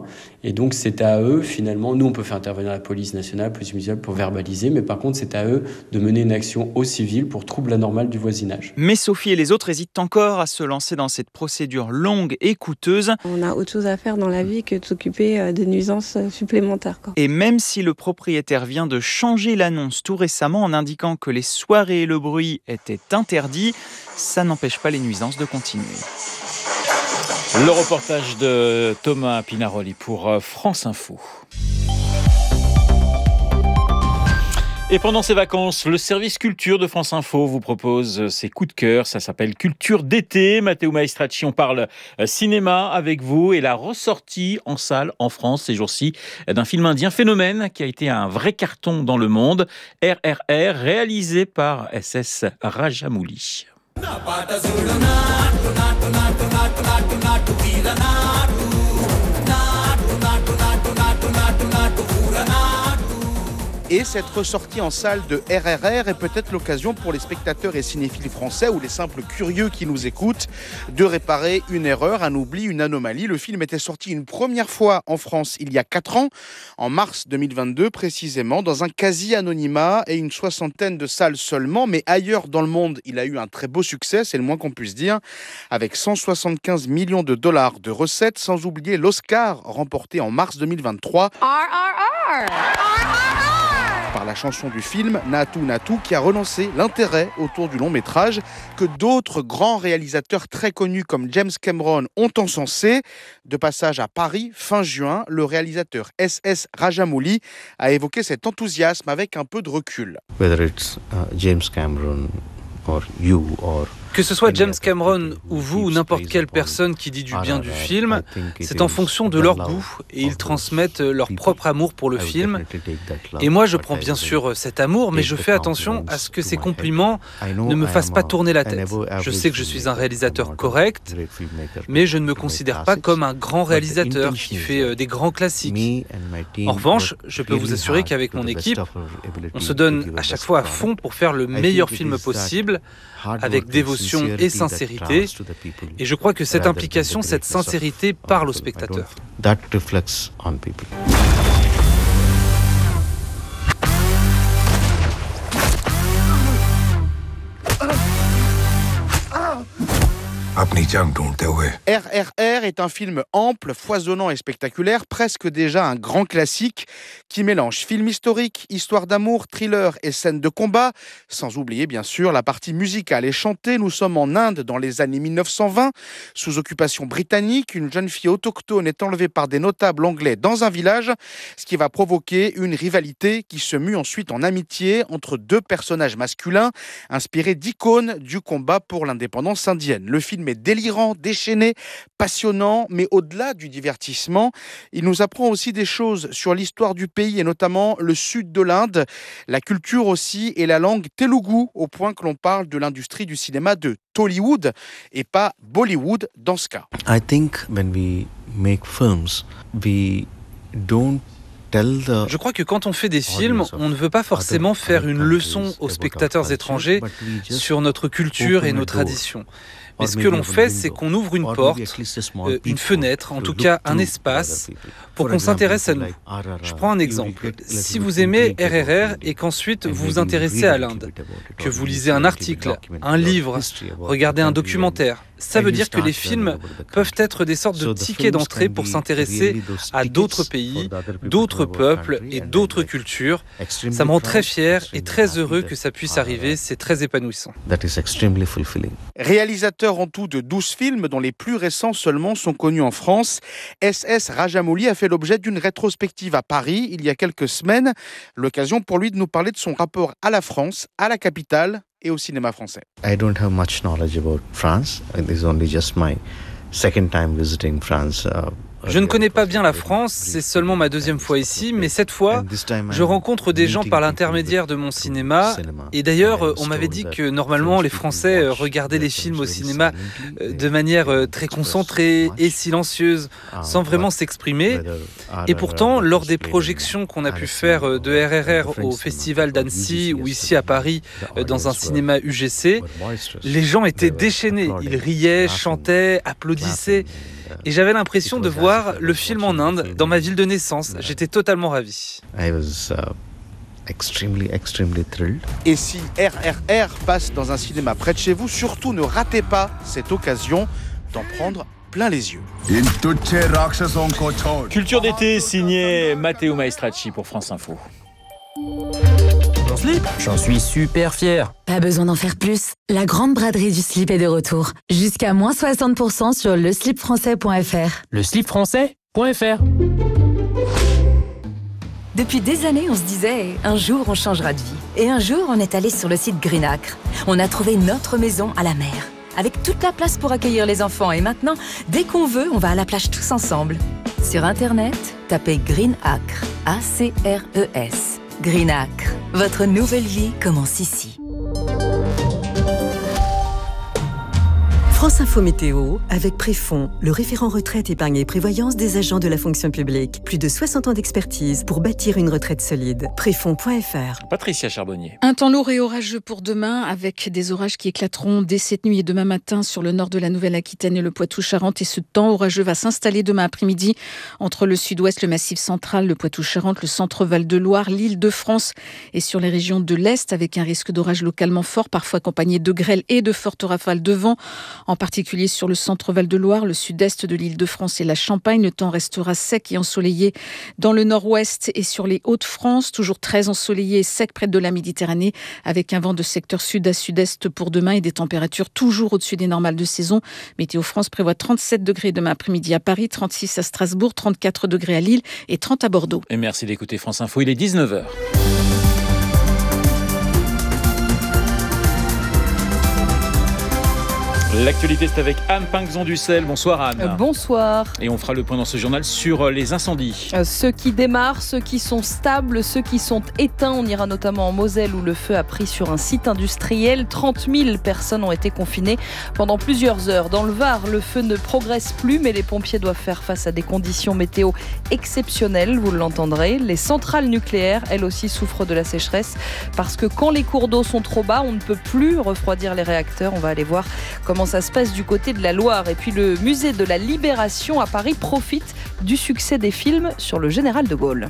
Et donc c'est à eux finalement, nous on peut faire intervenir la police nationale, police municipale pour verbaliser, mais par contre c'est à eux de mener une action au civil pour trouble anormal du voisinage. Mais Sophie et les autres hésitent encore à se lancer dans cette procédure longue et coûteuse. On a autre chose à faire dans la vie que de s'occuper de nuisances supplémentaires, quoi. Et même si le propriétaire vient de changer l'annonce tout récemment en indiquant que les soirées et le bruit étaient interdits, ça n'empêche pas les nuisances de continuer. Le reportage de Thomas Pinaroli pour France Info. Et pendant ces vacances, le service culture de France Info vous propose ses coups de cœur. Ça s'appelle Culture d'été. Matteo Maestracci, on parle cinéma avec vous et la ressortie en salle en France ces jours-ci d'un film indien Phénomène qui a été un vrai carton dans le monde. RRR, réalisé par SS Rajamouli. Et cette ressortie en salle de RRR est peut-être l'occasion pour les spectateurs et cinéphiles français ou les simples curieux qui nous écoutent de réparer une erreur, un oubli, une anomalie. Le film était sorti une première fois en France il y a 4 ans, en mars 2022 précisément, dans un quasi-anonymat et une 60aine de salles seulement. Mais ailleurs dans le monde, il a eu un très beau succès, c'est le moins qu'on puisse dire, avec 175 millions de dollars de recettes, sans oublier l'Oscar remporté en mars 2023. Par la chanson du film Naatu Naatu qui a relancé l'intérêt autour du long métrage que d'autres grands réalisateurs très connus comme James Cameron ont encensé. De passage à Paris fin juin, le réalisateur SS Rajamouli a évoqué cet enthousiasme avec un peu de recul. Whether it's James Cameron or you or que ce soit James Cameron ou vous ou n'importe quelle personne qui dit du bien du film, c'est en fonction de leur goût et ils transmettent leur propre amour pour le film. Et moi, je prends bien sûr cet amour, mais je fais attention à ce que ces compliments ne me fassent pas tourner la tête. Je sais que je suis un réalisateur correct, mais je ne me considère pas comme un grand réalisateur qui fait des grands classiques. En revanche, je peux vous assurer qu'avec mon équipe, on se donne à chaque fois à fond pour faire le meilleur film possible, avec dévotion et sincérité. Et je crois que cette implication, cette sincérité parle aux spectateurs. RRR est un film ample, foisonnant et spectaculaire, presque déjà un grand classique qui mélange film historique, histoire d'amour, thriller et scènes de combat, sans oublier bien sûr la partie musicale et chantée. Nous sommes en Inde dans les années 1920, sous occupation britannique. Une jeune fille autochtone est enlevée par des notables anglais dans un village, ce qui va provoquer une rivalité qui se mue ensuite en amitié entre deux personnages masculins, inspirés d'icônes du combat pour l'indépendance indienne. Le film est délirant, déchaîné, passionnant, mais au-delà du divertissement, il nous apprend aussi des choses sur l'histoire du pays et notamment le sud de l'Inde, la culture aussi et la langue telugu, au point que l'on parle de l'industrie du cinéma de Tollywood et pas Bollywood dans ce cas. I think when we make films, we don't. Je crois que quand on fait des films, on ne veut pas forcément faire une leçon aux spectateurs étrangers sur notre culture et nos traditions. Mais ce que l'on fait, c'est qu'on ouvre une porte, une fenêtre, en tout cas un espace, pour qu'on s'intéresse à nous. Je prends un exemple. Si vous aimez RRR et qu'ensuite vous vous intéressez à l'Inde, que vous lisez un article, un livre, regardez un documentaire, ça veut dire que les films peuvent être des sortes de tickets d'entrée pour s'intéresser à d'autres pays, d'autres peuples et d'autres cultures. Ça me rend très fier et très heureux que ça puisse arriver. C'est très épanouissant. Réalisateur en tout de 12 films, dont les plus récents seulement sont connus en France, SS Rajamouli a fait l'objet d'une rétrospective à Paris il y a quelques semaines. L'occasion pour lui de nous parler de son rapport à la France, à la capitale et au cinéma français. I don't have much knowledge about France. It is only just my second time visiting France. Je ne connais pas bien la France, c'est seulement ma deuxième fois ici, mais cette fois, je rencontre des gens par l'intermédiaire de mon cinéma. Et d'ailleurs, on m'avait dit que normalement, les Français regardaient les films au cinéma de manière très concentrée et silencieuse, sans vraiment s'exprimer. Et pourtant, lors des projections qu'on a pu faire de RRR au Festival d'Annecy ou ici à Paris, dans un cinéma UGC, les gens étaient déchaînés. Ils riaient, chantaient, applaudissaient. Et j'avais l'impression de voir le film en Inde, dans ma ville de naissance. J'étais totalement ravi. I was extremely thrilled. Et si RRR passe dans un cinéma près de chez vous, surtout ne ratez pas cette occasion d'en prendre plein les yeux. Culture d'été signée Matteo Maestracci pour France Info. Ton slip ? J'en suis super fier. Pas besoin d'en faire plus. La grande braderie du slip est de retour. Jusqu'à moins 60% sur leslipfrançais.fr. Leslipfrançais.fr. Depuis des années, on se disait « un jour, on changera de vie ». Et un jour, on est allé sur le site Green Acre. On a trouvé notre maison à la mer, avec toute la place pour accueillir les enfants. Et maintenant, dès qu'on veut, on va à la plage tous ensemble. Sur Internet, tapez Green Acre, A-C-R-E-S. Green Acre, votre nouvelle vie commence ici. France Info Météo, avec Préfond, le référent retraite, épargne et prévoyance des agents de la fonction publique. Plus de 60 ans d'expertise pour bâtir une retraite solide. Préfond.fr. Patricia Charbonnier. Un temps lourd et orageux pour demain, avec des orages qui éclateront dès cette nuit et demain matin sur le nord de la Nouvelle-Aquitaine et le Poitou-Charentes. Et ce temps orageux va s'installer demain après-midi entre le sud-ouest, le Massif central, le Poitou-Charentes, le centre Val-de-Loire, l'Île-de-France et sur les régions de l'Est, avec un risque d'orage localement fort, parfois accompagné de grêle et de fortes rafales de vent. En particulier sur le centre Val-de-Loire, le sud-est de l'Île-de-France et la Champagne. Le temps restera sec et ensoleillé dans le nord-ouest et sur les Hauts-de-France. Toujours très ensoleillé et sec près de la Méditerranée, avec un vent de secteur sud à sud-est pour demain et des températures toujours au-dessus des normales de saison. Météo France prévoit 37 degrés demain après-midi à Paris, 36 à Strasbourg, 34 degrés à Lille et 30 à Bordeaux. Et merci d'écouter France Info, il est 19h. L'actualité, c'est avec Anne Pinxon-Dussel. Bonsoir Anne. Bonsoir. Et on fera le point dans ce journal sur les incendies. Ceux qui démarrent, ceux qui sont stables, ceux qui sont éteints. On ira notamment en Moselle où le feu a pris sur un site industriel. 30 000 personnes ont été confinées pendant plusieurs heures. Dans le Var, le feu ne progresse plus, mais les pompiers doivent faire face à des conditions météo exceptionnelles, vous l'entendrez. Les centrales nucléaires, elles aussi, souffrent de la sécheresse parce que quand les cours d'eau sont trop bas, on ne peut plus refroidir les réacteurs. On va aller voir comment ça se passe du côté de la Loire. Et puis le musée de la Libération à Paris profite du succès des films sur le général de Gaulle.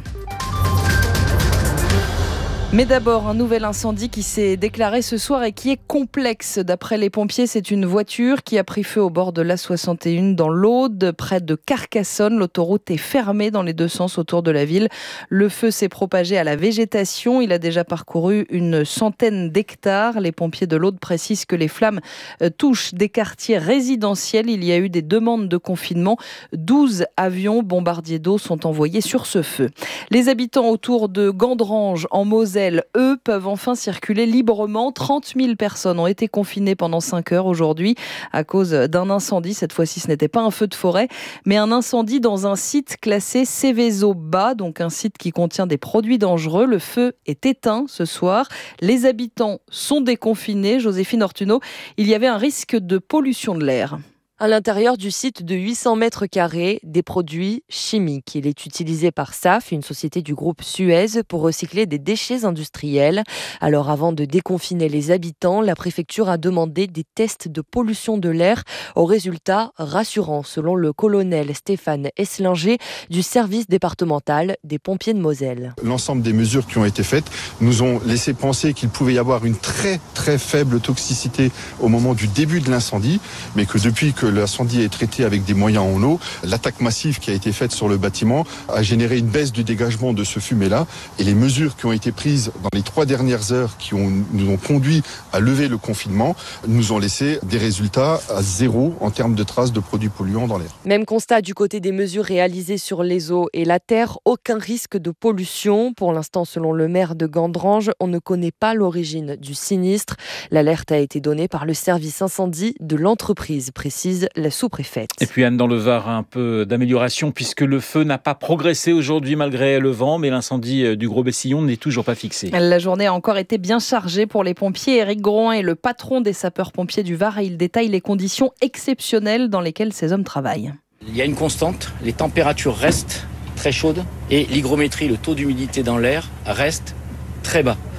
Mais d'abord, un nouvel incendie qui s'est déclaré ce soir et qui est complexe. D'après les pompiers, c'est une voiture qui a pris feu au bord de l'A61 dans l'Aude, près de Carcassonne. L'autoroute est fermée dans les deux sens autour de la ville. Le feu s'est propagé à la végétation. Il a déjà parcouru une centaine d'hectares. Les pompiers de l'Aude précisent que les flammes touchent des quartiers résidentiels. Il y a eu des demandes de confinement. 12 avions bombardiers d'eau sont envoyés sur ce feu. Les habitants autour de Gandrange, en Moselle, eux, peuvent enfin circuler librement. 30 000 personnes ont été confinées pendant 5 heures aujourd'hui à cause d'un incendie. Cette fois-ci, ce n'était pas un feu de forêt, mais un incendie dans un site classé Céveso bas, donc un site qui contient des produits dangereux. Le feu est éteint ce soir. Les habitants sont déconfinés. Joséphine Ortuno, il y avait un risque de pollution de l'air. À l'intérieur du site de 800 mètres carrés, des produits chimiques. Il est utilisé par SAF, une société du groupe Suez, pour recycler des déchets industriels. Alors avant de déconfiner les habitants, la préfecture a demandé des tests de pollution de l'air aux résultats rassurants, selon le colonel Stéphane Esslinger du service départemental des pompiers de Moselle. L'ensemble des mesures qui ont été faites nous ont laissé penser qu'il pouvait y avoir une très très faible toxicité au moment du début de l'incendie, mais que depuis que l'incendie est traité avec des moyens en eau, l'attaque massive qui a été faite sur le bâtiment a généré une baisse du dégagement de ce fumet-là. Et les mesures qui ont été prises dans les 3 dernières heures nous ont conduit à lever le confinement nous ont laissé des résultats à 0 en termes de traces de produits polluants dans l'air. Même constat du côté des mesures réalisées sur les eaux et la terre, aucun risque de pollution. Pour l'instant, selon le maire de Gandrange, on ne connaît pas l'origine du sinistre. L'alerte a été donnée par le service incendie de l'entreprise, précise la sous-préfète. Et puis Anne, dans le Var, un peu d'amélioration puisque le feu n'a pas progressé aujourd'hui malgré le vent, mais l'incendie du Gros Bessillon n'est toujours pas fixé. La journée a encore été bien chargée pour les pompiers. Éric Groin est le patron des sapeurs-pompiers du Var et il détaille les conditions exceptionnelles dans lesquelles ces hommes travaillent. Il y a une constante, les températures restent très chaudes et l'hygrométrie, le taux d'humidité dans l'air, reste très bas.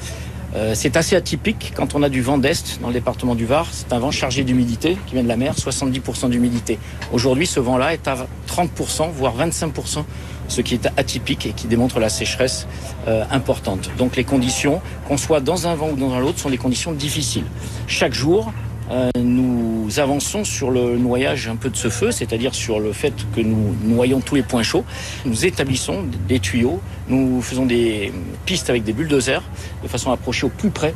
C'est assez atypique quand on a du vent d'est dans le département du Var. C'est un vent chargé d'humidité qui vient de la mer, 70% d'humidité. Aujourd'hui, ce vent-là est à 30%, voire 25%, ce qui est atypique et qui démontre la sécheresse importante. Donc les conditions, qu'on soit dans un vent ou dans l'autre, sont des conditions difficiles. Chaque jour, nous avançons sur le noyage un peu de ce feu, c'est-à-dire sur le fait que nous noyons tous les points chauds. Nous établissons des tuyaux, nous faisons des pistes avec des bulldozers de façon à approcher au plus près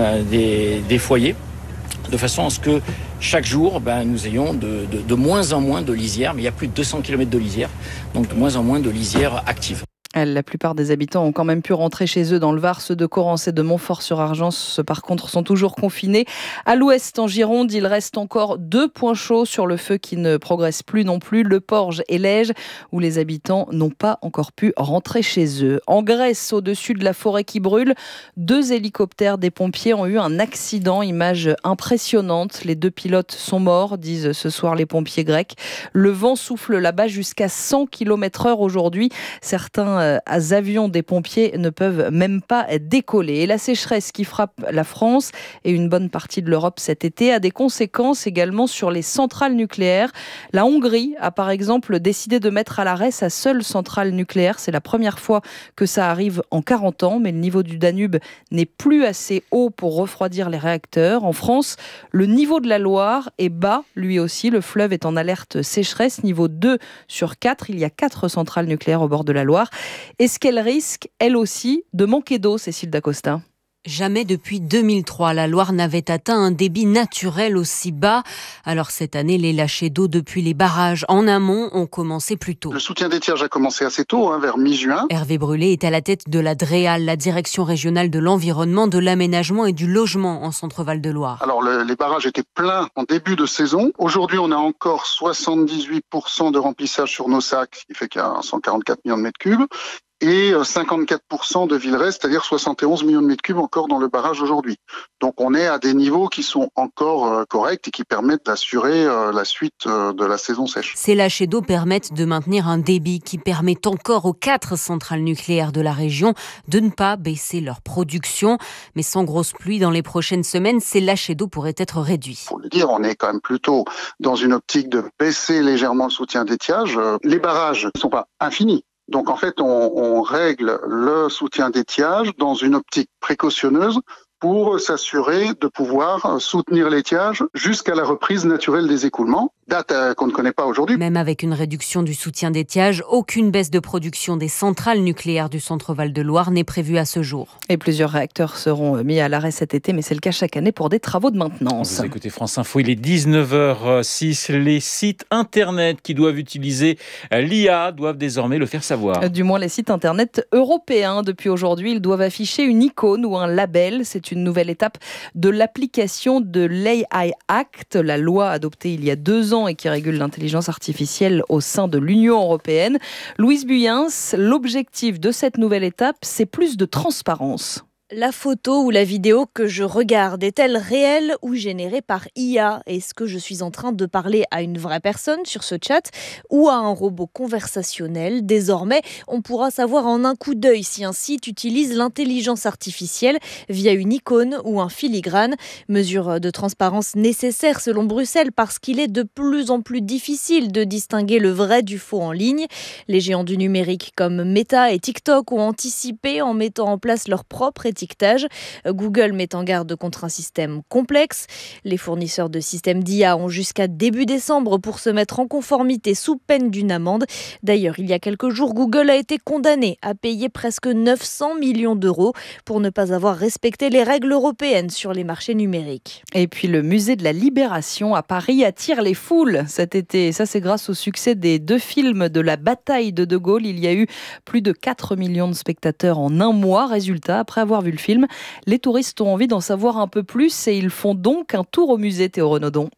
des foyers, de façon à ce que chaque jour, nous ayons de moins en moins de lisières, mais il y a plus de 200 km de lisières, donc de moins en moins de lisières actives. La plupart des habitants ont quand même pu rentrer chez eux dans le Var. Ceux de Correns et de Montfort-sur-Argens, par contre, sont toujours confinés. À l'ouest, en Gironde, il reste encore 2 points chauds sur le feu qui ne progresse plus non plus. Le Porge et l'Ège, où les habitants n'ont pas encore pu rentrer chez eux. En Grèce, au-dessus de la forêt qui brûle, 2 hélicoptères des pompiers ont eu un accident. Image impressionnante. Les 2 pilotes sont morts, disent ce soir les pompiers grecs. Le vent souffle là-bas jusqu'à 100 km/h aujourd'hui. Certains avions des pompiers ne peuvent même pas décoller. Et la sécheresse qui frappe la France et une bonne partie de l'Europe cet été a des conséquences également sur les centrales nucléaires. La Hongrie a par exemple décidé de mettre à l'arrêt sa seule centrale nucléaire. C'est la première fois que ça arrive en 40 ans, mais le niveau du Danube n'est plus assez haut pour refroidir les réacteurs. En France, le niveau de la Loire est bas, lui aussi. Le fleuve est en alerte sécheresse, niveau 2 sur 4. Il y a 4 centrales nucléaires au bord de la Loire. Est-ce qu'elle risque, elle aussi, de manquer d'eau, Cécile Dacosta ? Jamais depuis 2003, la Loire n'avait atteint un débit naturel aussi bas. Alors cette année, les lâchers d'eau depuis les barrages en amont ont commencé plus tôt. Le soutien d'étiage a commencé assez tôt, vers mi-juin. Hervé Brûlé est à la tête de la DREAL, la Direction régionale de l'environnement, de l'aménagement et du logement en Centre-Val de Loire. Alors les barrages étaient pleins en début de saison. Aujourd'hui, on a encore 78% de remplissage sur nos sacs, ce qui fait qu'il y a 144 millions de mètres cubes. Et 54% de Villeray, c'est-à-dire 71 millions de mètres cubes encore dans le barrage aujourd'hui. Donc on est à des niveaux qui sont encore corrects et qui permettent d'assurer la suite de la saison sèche. Ces lâchers d'eau permettent de maintenir un débit qui permet encore aux 4 centrales nucléaires de la région de ne pas baisser leur production. Mais sans grosse pluie dans les prochaines semaines, ces lâchers d'eau pourraient être réduits. Il faut le dire, on est quand même plutôt dans une optique de baisser légèrement le soutien d'étiage. Les barrages ne sont pas infinis. Donc en fait, on règle le soutien d'étiage dans une optique précautionneuse pour s'assurer de pouvoir soutenir l'étiage jusqu'à la reprise naturelle des écoulements, date qu'on ne connaît pas aujourd'hui. Même avec une réduction du soutien d'étiage, aucune baisse de production des centrales nucléaires du Centre-Val de Loire n'est prévue à ce jour. Et plusieurs réacteurs seront mis à l'arrêt cet été, mais c'est le cas chaque année pour des travaux de maintenance. Vous écoutez France Info, il est 19h06. Les sites internet qui doivent utiliser l'IA doivent désormais le faire savoir. Du moins les sites internet européens. Depuis aujourd'hui, ils doivent afficher une icône ou un label. C'est une nouvelle étape de l'application de l'AI Act, la loi adoptée il y a 2 ans et qui régule l'intelligence artificielle au sein de l'Union européenne. Louise Buyens, l'objectif de cette nouvelle étape, c'est plus de transparence. La photo ou la vidéo que je regarde est-elle réelle ou générée par IA ? Est-ce que je suis en train de parler à une vraie personne sur ce chat ou à un robot conversationnel ? Désormais, on pourra savoir en un coup d'œil si un site utilise l'intelligence artificielle via une icône ou un filigrane. Mesure de transparence nécessaire selon Bruxelles parce qu'il est de plus en plus difficile de distinguer le vrai du faux en ligne. Les géants du numérique comme Meta et TikTok ont anticipé en mettant en place leur propre étiquetage. Google met en garde contre un système complexe. Les fournisseurs de systèmes d'IA ont jusqu'à début décembre pour se mettre en conformité sous peine d'une amende. D'ailleurs, il y a quelques jours, Google a été condamné à payer presque 900 millions d'euros pour ne pas avoir respecté les règles européennes sur les marchés numériques. Et puis le musée de la Libération à Paris attire les foules cet été. Et ça, c'est grâce au succès des 2 films de la bataille de De Gaulle. Il y a eu plus de 4 millions de spectateurs en un mois. Résultat, après avoir vu le film, les touristes ont envie d'en savoir un peu plus et ils font donc un tour au musée, Théo Renaudon.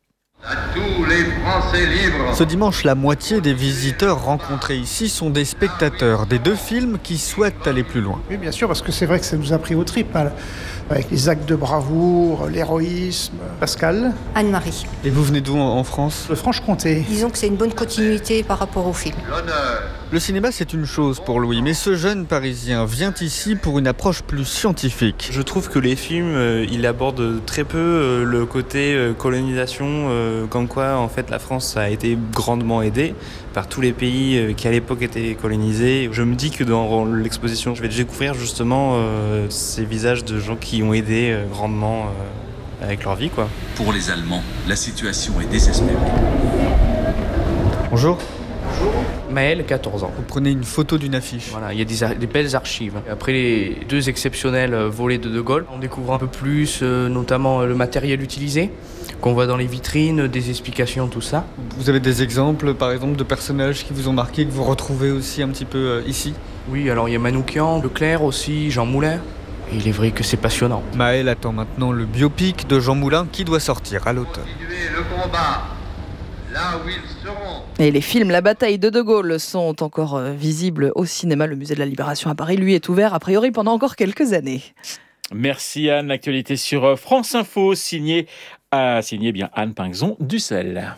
À tous les Français libres. Ce dimanche, la moitié des visiteurs rencontrés ici sont des spectateurs des deux films qui souhaitent aller plus loin. Oui, bien sûr, parce que c'est vrai que ça nous a pris aux tripes, hein, avec les actes de bravoure, l'héroïsme. Pascal. Anne-Marie. Et vous venez d'où en France ? De Franche-Comté. Disons que c'est une bonne continuité par rapport au film. Le cinéma, c'est une chose pour Louis, mais ce jeune Parisien vient ici pour une approche plus scientifique. Je trouve que les films, ils abordent très peu le côté colonisation, comme quoi en fait la France a été grandement aidée par tous les pays qui à l'époque étaient colonisés. Je me dis que dans l'exposition, je vais découvrir justement ces visages de gens qui ont aidé grandement avec leur vie, quoi. Pour les Allemands, la situation est désespérée. Bonjour. Maël, 14 ans. Vous prenez une photo d'une affiche. Voilà, il y a des belles archives. Après les deux exceptionnels volets de Gaulle, on découvre un peu plus, notamment le matériel utilisé, qu'on voit dans les vitrines, des explications, tout ça. Vous avez des exemples, par exemple, de personnages qui vous ont marqué, que vous retrouvez aussi un petit peu ici ? Oui, alors il y a Manoukian, Leclerc aussi, Jean Moulin. Et il est vrai que c'est passionnant. Maël attend maintenant le biopic de Jean Moulin qui doit sortir à l'automne. Le combat, là où ils seront. Et les films La bataille de Gaulle sont encore visibles au cinéma. Le musée de la Libération à Paris, lui, est ouvert a priori pendant encore quelques années. Merci Anne. L'actualité sur France Info, signée bien Anne Pinxon-Dussel.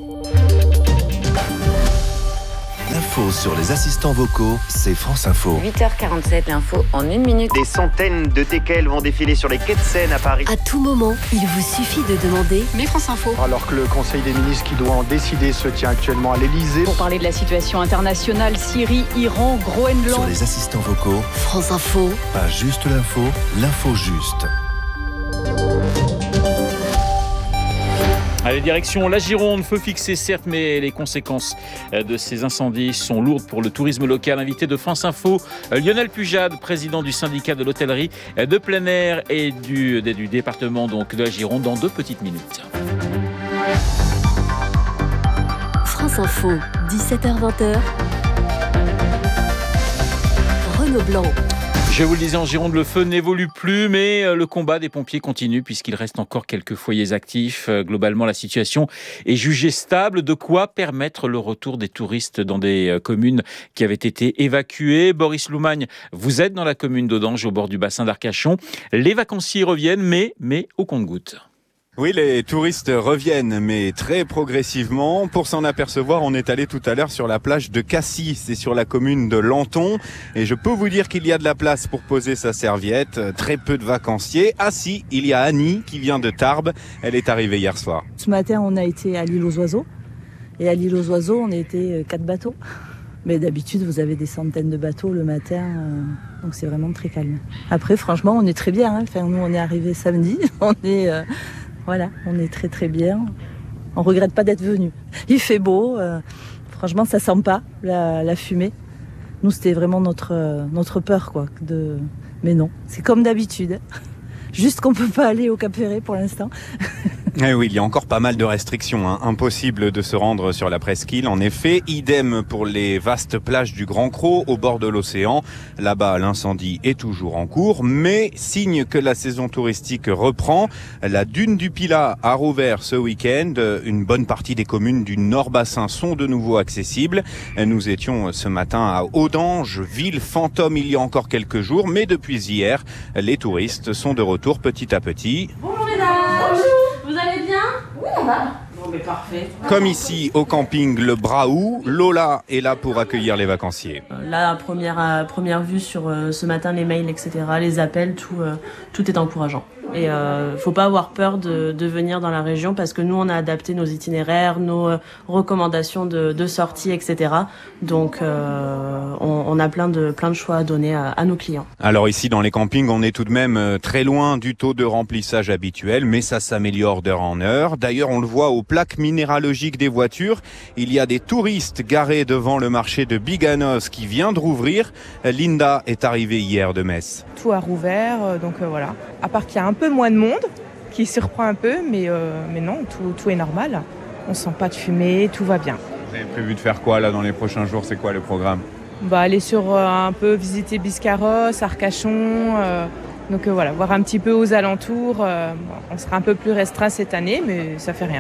L'info sur les assistants vocaux, c'est France Info. 8h47, l'info en 1 minute. Des centaines de teckels vont défiler sur les quais de Seine à Paris. À tout moment, il vous suffit de demander « Mais France Info ». Alors que le Conseil des ministres qui doit en décider se tient actuellement à l'Elysée. Pour parler de la situation internationale, Syrie, Iran, Groenland. Sur les assistants vocaux, France Info. Pas juste l'info, l'info juste. Allez, direction la Gironde, feu fixé certes, mais les conséquences de ces incendies sont lourdes pour le tourisme local. Invité de France Info, Lionel Pujade, président du syndicat de l'hôtellerie de plein air et du département donc de la Gironde, dans 2 petites minutes. France Info, 17h-20h. Renaud Blanc. Je vous le disais, en Gironde, le feu n'évolue plus, mais le combat des pompiers continue puisqu'il reste encore quelques foyers actifs. Globalement, la situation est jugée stable, de quoi permettre le retour des touristes dans des communes qui avaient été évacuées. Boris Loumagne, vous êtes dans la commune d'Audange, au bord du bassin d'Arcachon. Les vacanciers reviennent, mais au compte-gouttes. Oui, les touristes reviennent, mais très progressivement. Pour s'en apercevoir, on est allé tout à l'heure sur la plage de Cassis, c'est sur la commune de Lanton. Et je peux vous dire qu'il y a de la place pour poser sa serviette. Très peu de vacanciers. Ah si, il y a Annie qui vient de Tarbes. Elle est arrivée hier soir. Ce matin, on a été à l'île aux oiseaux. Et à l'île aux oiseaux, on a été 4 bateaux. Mais d'habitude, vous avez des centaines de bateaux le matin. Donc c'est vraiment très calme. Après, franchement, on est très bien. Enfin, nous, on est arrivés samedi. Voilà, on est très très bien. On regrette pas d'être venu. Il fait beau, franchement ça sent pas la fumée. Nous c'était vraiment notre peur quoi. Mais non, c'est comme d'habitude. Juste qu'on peut pas aller au Cap Ferret pour l'instant. Eh oui, il y a encore pas mal de restrictions. Impossible de se rendre sur la presqu'île. En effet, idem pour les vastes plages du Grand Cros au bord de l'océan. Là-bas, l'incendie est toujours en cours, mais signe que la saison touristique reprend. La dune du Pilat a rouvert ce week-end. Une bonne partie des communes du Nord-Bassin sont de nouveau accessibles. Nous étions ce matin à Audange, ville fantôme il y a encore quelques jours, mais depuis hier, les touristes sont de retour petit à petit. Bonjour mesdames. Bonjour. Vous allez bien? Oui, on va. Bon, mais parfait. Comme ici au camping Le Braou, Lola est là pour accueillir les vacanciers. Là, à première vue sur ce matin, les mails, etc., les appels, tout est encourageant. Et faut pas avoir peur de venir dans la région parce que nous, on a adapté nos itinéraires, nos recommandations de sortie, etc. Donc, on a plein de choix à donner à nos clients. Alors ici, dans les campings, on est tout de même très loin du taux de remplissage habituel, mais ça s'améliore d'heure en heure. D'ailleurs, on le voit aux plaques minéralogiques des voitures. Il y a des touristes garés devant le marché de Biganos qui vient de rouvrir. Linda est arrivée hier de Metz. Tout a rouvert, donc voilà. À part qu'il y a un peu moins de monde, qui surprend un peu, mais non, tout est normal. On sent pas de fumée, tout va bien. Vous avez prévu de faire quoi là dans les prochains jours? C'est quoi le programme? Aller sur un peu visiter Biscarrosse, Arcachon, donc voilà, voir un petit peu aux alentours. On sera un peu plus restreint cette année, mais ça fait rien.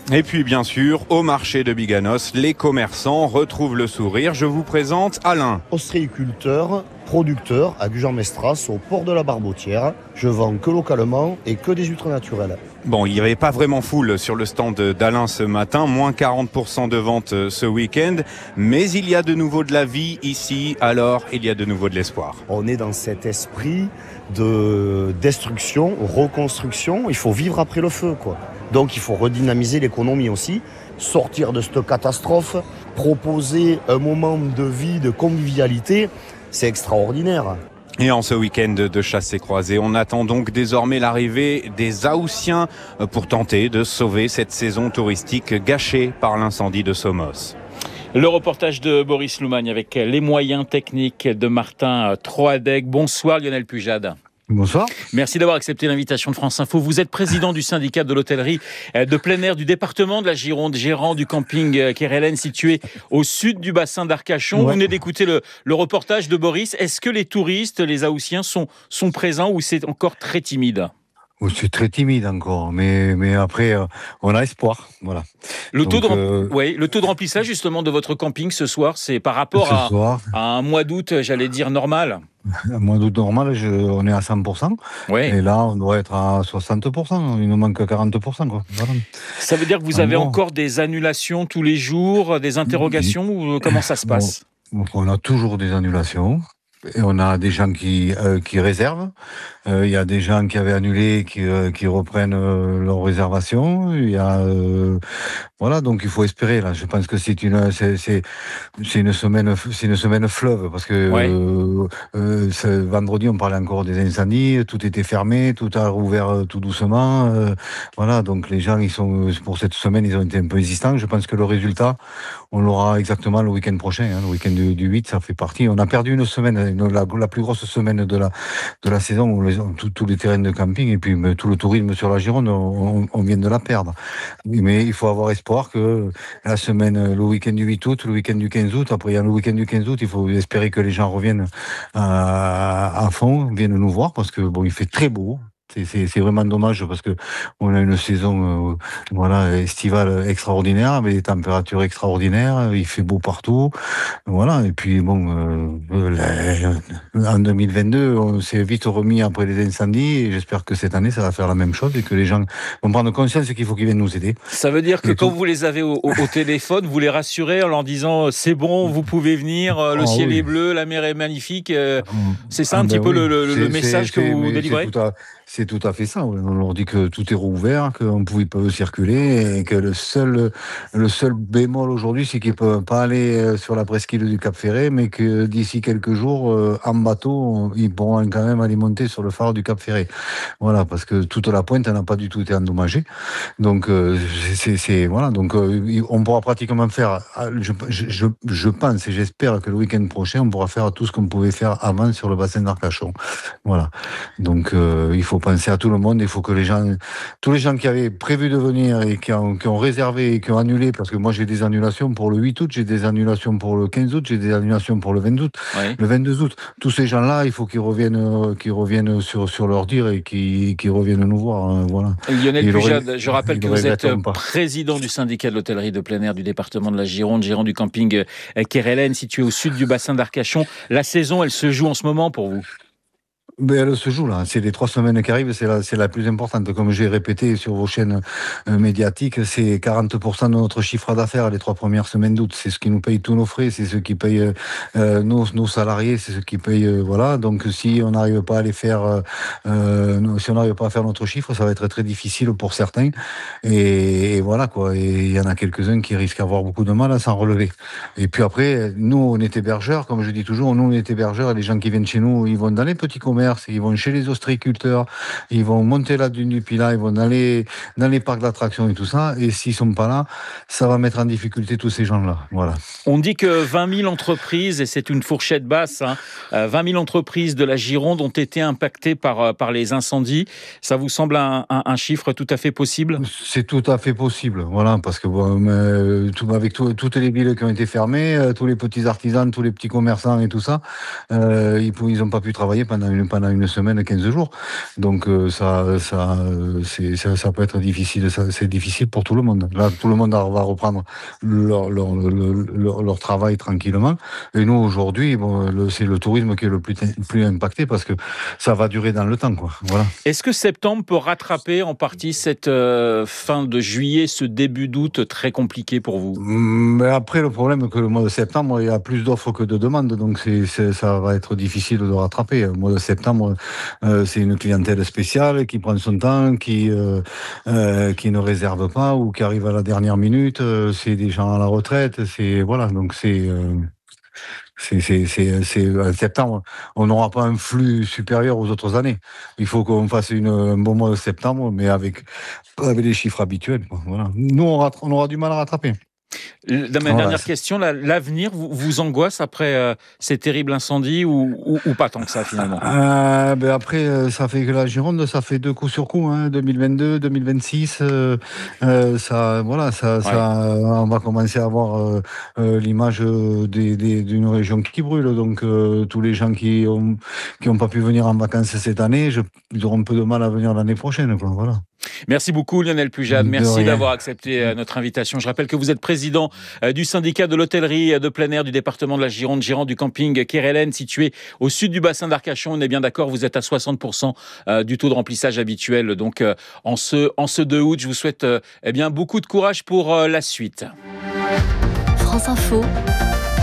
Et puis bien sûr, au marché de Biganos, les commerçants retrouvent le sourire. Je vous présente Alain. Ostréiculteur, producteur à Gujan-Mestras, au port de la Barbotière. Je vends que localement et que des huîtres naturelles. Bon, il n'y avait pas vraiment foule sur le stand d'Alain ce matin, moins 40% de vente ce week-end, mais il y a de nouveau de la vie ici, alors il y a de nouveau de l'espoir. On est dans cet esprit de destruction, reconstruction, il faut vivre après le feu, quoi. Donc il faut redynamiser l'économie aussi, sortir de cette catastrophe, proposer un moment de vie, de convivialité, c'est extraordinaire. Et en ce week-end de chasse et croisée, on attend donc désormais l'arrivée des Haussiens pour tenter de sauver cette saison touristique gâchée par l'incendie de Somos. Le reportage de Boris Loumagne avec les moyens techniques de Martin Troadec. Bonsoir Lionel Pujade. Bonsoir. Merci d'avoir accepté l'invitation de France Info. Vous êtes président du syndicat de l'hôtellerie de plein air du département de la Gironde, gérant du camping Kerelen situé au sud du bassin d'Arcachon. Ouais. Vous venez d'écouter le reportage de Boris. Est-ce que les touristes, les Haussiens sont présents ou c'est encore très timide ? C'est très timide encore, mais après, on a espoir. Voilà. Le taux de remplissage justement de votre camping ce soir, c'est par rapport à un mois d'août, j'allais dire, normal. Un mois d'août normal, on est à 100%. Ouais. Et là, on doit être à 60%. Il nous manque 40%. Quoi. Voilà. Ça veut dire que vous avez encore des annulations tous les jours, des interrogations, ou comment ça se passe ? On a toujours des annulations. Et on a des gens qui réservent. Il y a des gens qui avaient annulé qui reprennent leur réservation. Il y a voilà, donc il faut espérer là. Je pense que c'est une semaine fleuve parce que ce vendredi on parlait encore des incendies, tout était fermé, tout a rouvert tout doucement. Voilà, donc les gens pour cette semaine ils ont été un peu hésitants. Je pense que le résultat on l'aura exactement le week-end prochain. Le week-end du 8, ça fait partie. On a perdu une semaine. La plus grosse semaine de la saison où tous les terrains de camping et puis tout le tourisme sur la Gironde, on vient de la perdre. Mais il faut avoir espoir que la semaine, le week-end du 8 août, le week-end du 15 août, après il y a le week-end du 15 août, il faut espérer que les gens reviennent à fond, viennent nous voir parce que bon, il fait très beau. C'est vraiment dommage parce que on a une saison estivale extraordinaire avec des températures extraordinaires, il fait beau partout, voilà. Et puis bon, en 2022, on s'est vite remis après les incendies et j'espère que cette année ça va faire la même chose et que les gens vont prendre conscience qu'il faut qu'ils viennent nous aider. Ça veut dire que quand vous les avez au téléphone, vous les rassurez en leur disant c'est bon, vous pouvez venir, le ciel est bleu, la mer est magnifique. C'est ça un petit peu le message que vous délivrez. C'est tout à fait ça. On leur dit que tout est rouvert, qu'on pouvait pas circuler et que le seul bémol aujourd'hui, c'est qu'ils peuvent pas aller sur la presqu'île du Cap-Ferret, mais que d'ici quelques jours, en bateau, ils pourront quand même aller monter sur le phare du Cap-Ferret. Voilà, parce que toute la pointe n'a pas du tout été endommagée. Donc voilà. Donc on pourra pratiquement faire. Je pense et j'espère que le week-end prochain, on pourra faire tout ce qu'on pouvait faire avant sur le bassin d'Arcachon. Voilà. Donc il faut penser à tout le monde, il faut que tous les gens qui avaient prévu de venir et qui ont réservé et qui ont annulé, parce que moi j'ai des annulations pour le 8 août, j'ai des annulations pour le 15 août, j'ai des annulations pour le 20 août, le 22 août. Tous ces gens-là, il faut qu'ils reviennent sur leur dire et qu'ils reviennent nous voir. Voilà. Lionel Pujade, je rappelle que vous êtes président du syndicat de l'hôtellerie de plein air du département de la Gironde, gérant du camping Kerelen, situé au sud du bassin d'Arcachon. La saison, elle se joue en ce moment pour vous ? Mais elle se joue là, c'est les 3 semaines qui arrivent, c'est la plus importante. Comme j'ai répété sur vos chaînes médiatiques, c'est 40% de notre chiffre d'affaires les 3 premières semaines d'août. C'est ce qui nous paye tous nos frais, c'est ce qui paye nos salariés, c'est ce qui paye voilà. Donc si on n'arrive pas à les faire, si on n'arrive pas à faire notre chiffre, ça va être très difficile pour certains. Et voilà quoi. Et il y en a quelques-uns qui risquent d'avoir beaucoup de mal à s'en relever. Et puis après, nous on est hébergeurs, comme je dis toujours, nous on est hébergeurs. Les gens qui viennent chez nous, ils vont dans les petits commerces. Ils vont chez les ostréiculteurs, ils vont monter la dune du Pilat, ils vont aller dans les parcs d'attractions et tout ça. Et s'ils sont pas là, ça va mettre en difficulté tous ces gens-là. Voilà. On dit que 20 000 entreprises, et c'est une fourchette basse, 20 000 entreprises de la Gironde ont été impactées par les incendies. Ça vous semble un chiffre tout à fait possible ? C'est tout à fait possible, voilà, parce que avec toutes les villes qui ont été fermées, tous les petits artisans, tous les petits commerçants et tout ça, ils n'ont pas pu travailler pendant pendant une semaine, 15 jours. Donc ça peut être difficile. C'est difficile pour tout le monde. Là, tout le monde va reprendre leur travail tranquillement. Et nous, aujourd'hui, c'est le tourisme qui est le plus impacté parce que ça va durer dans le temps, quoi. Voilà. Est-ce que septembre peut rattraper en partie cette fin de juillet, ce début d'août très compliqué pour vous ? Mais après, le problème, c'est que le mois de septembre, il y a plus d'offres que de demandes, donc ça va être difficile de rattraper. Le mois de septembre, c'est une clientèle spéciale qui prend son temps, qui ne réserve pas ou qui arrive à la dernière minute. C'est des gens à la retraite. Donc en septembre, on n'aura pas un flux supérieur aux autres années. Il faut qu'on fasse un bon mois de septembre, mais avec les chiffres habituels. Voilà. Nous, on aura du mal à rattraper. Dernière question, l'avenir vous angoisse après ces terribles incendies ou pas tant que ça finalement ? Après, ça fait que la Gironde, ça fait 2 coups sur coup, 2022, 2026. On va commencer à avoir l'image d'une région qui brûle. Donc tous les gens qui ont pas pu venir en vacances cette année, ils auront un peu de mal à venir l'année prochaine. Voilà. Merci beaucoup Lionel Pujade, merci d'avoir accepté notre invitation. Je rappelle que vous êtes président du syndicat de l'hôtellerie de plein air du département de la Gironde, gérant du camping Kérélène situé au sud du bassin d'Arcachon. On est bien d'accord, vous êtes à 60% du taux de remplissage habituel. Donc en ce 2 août, je vous souhaite beaucoup de courage pour la suite. France Info.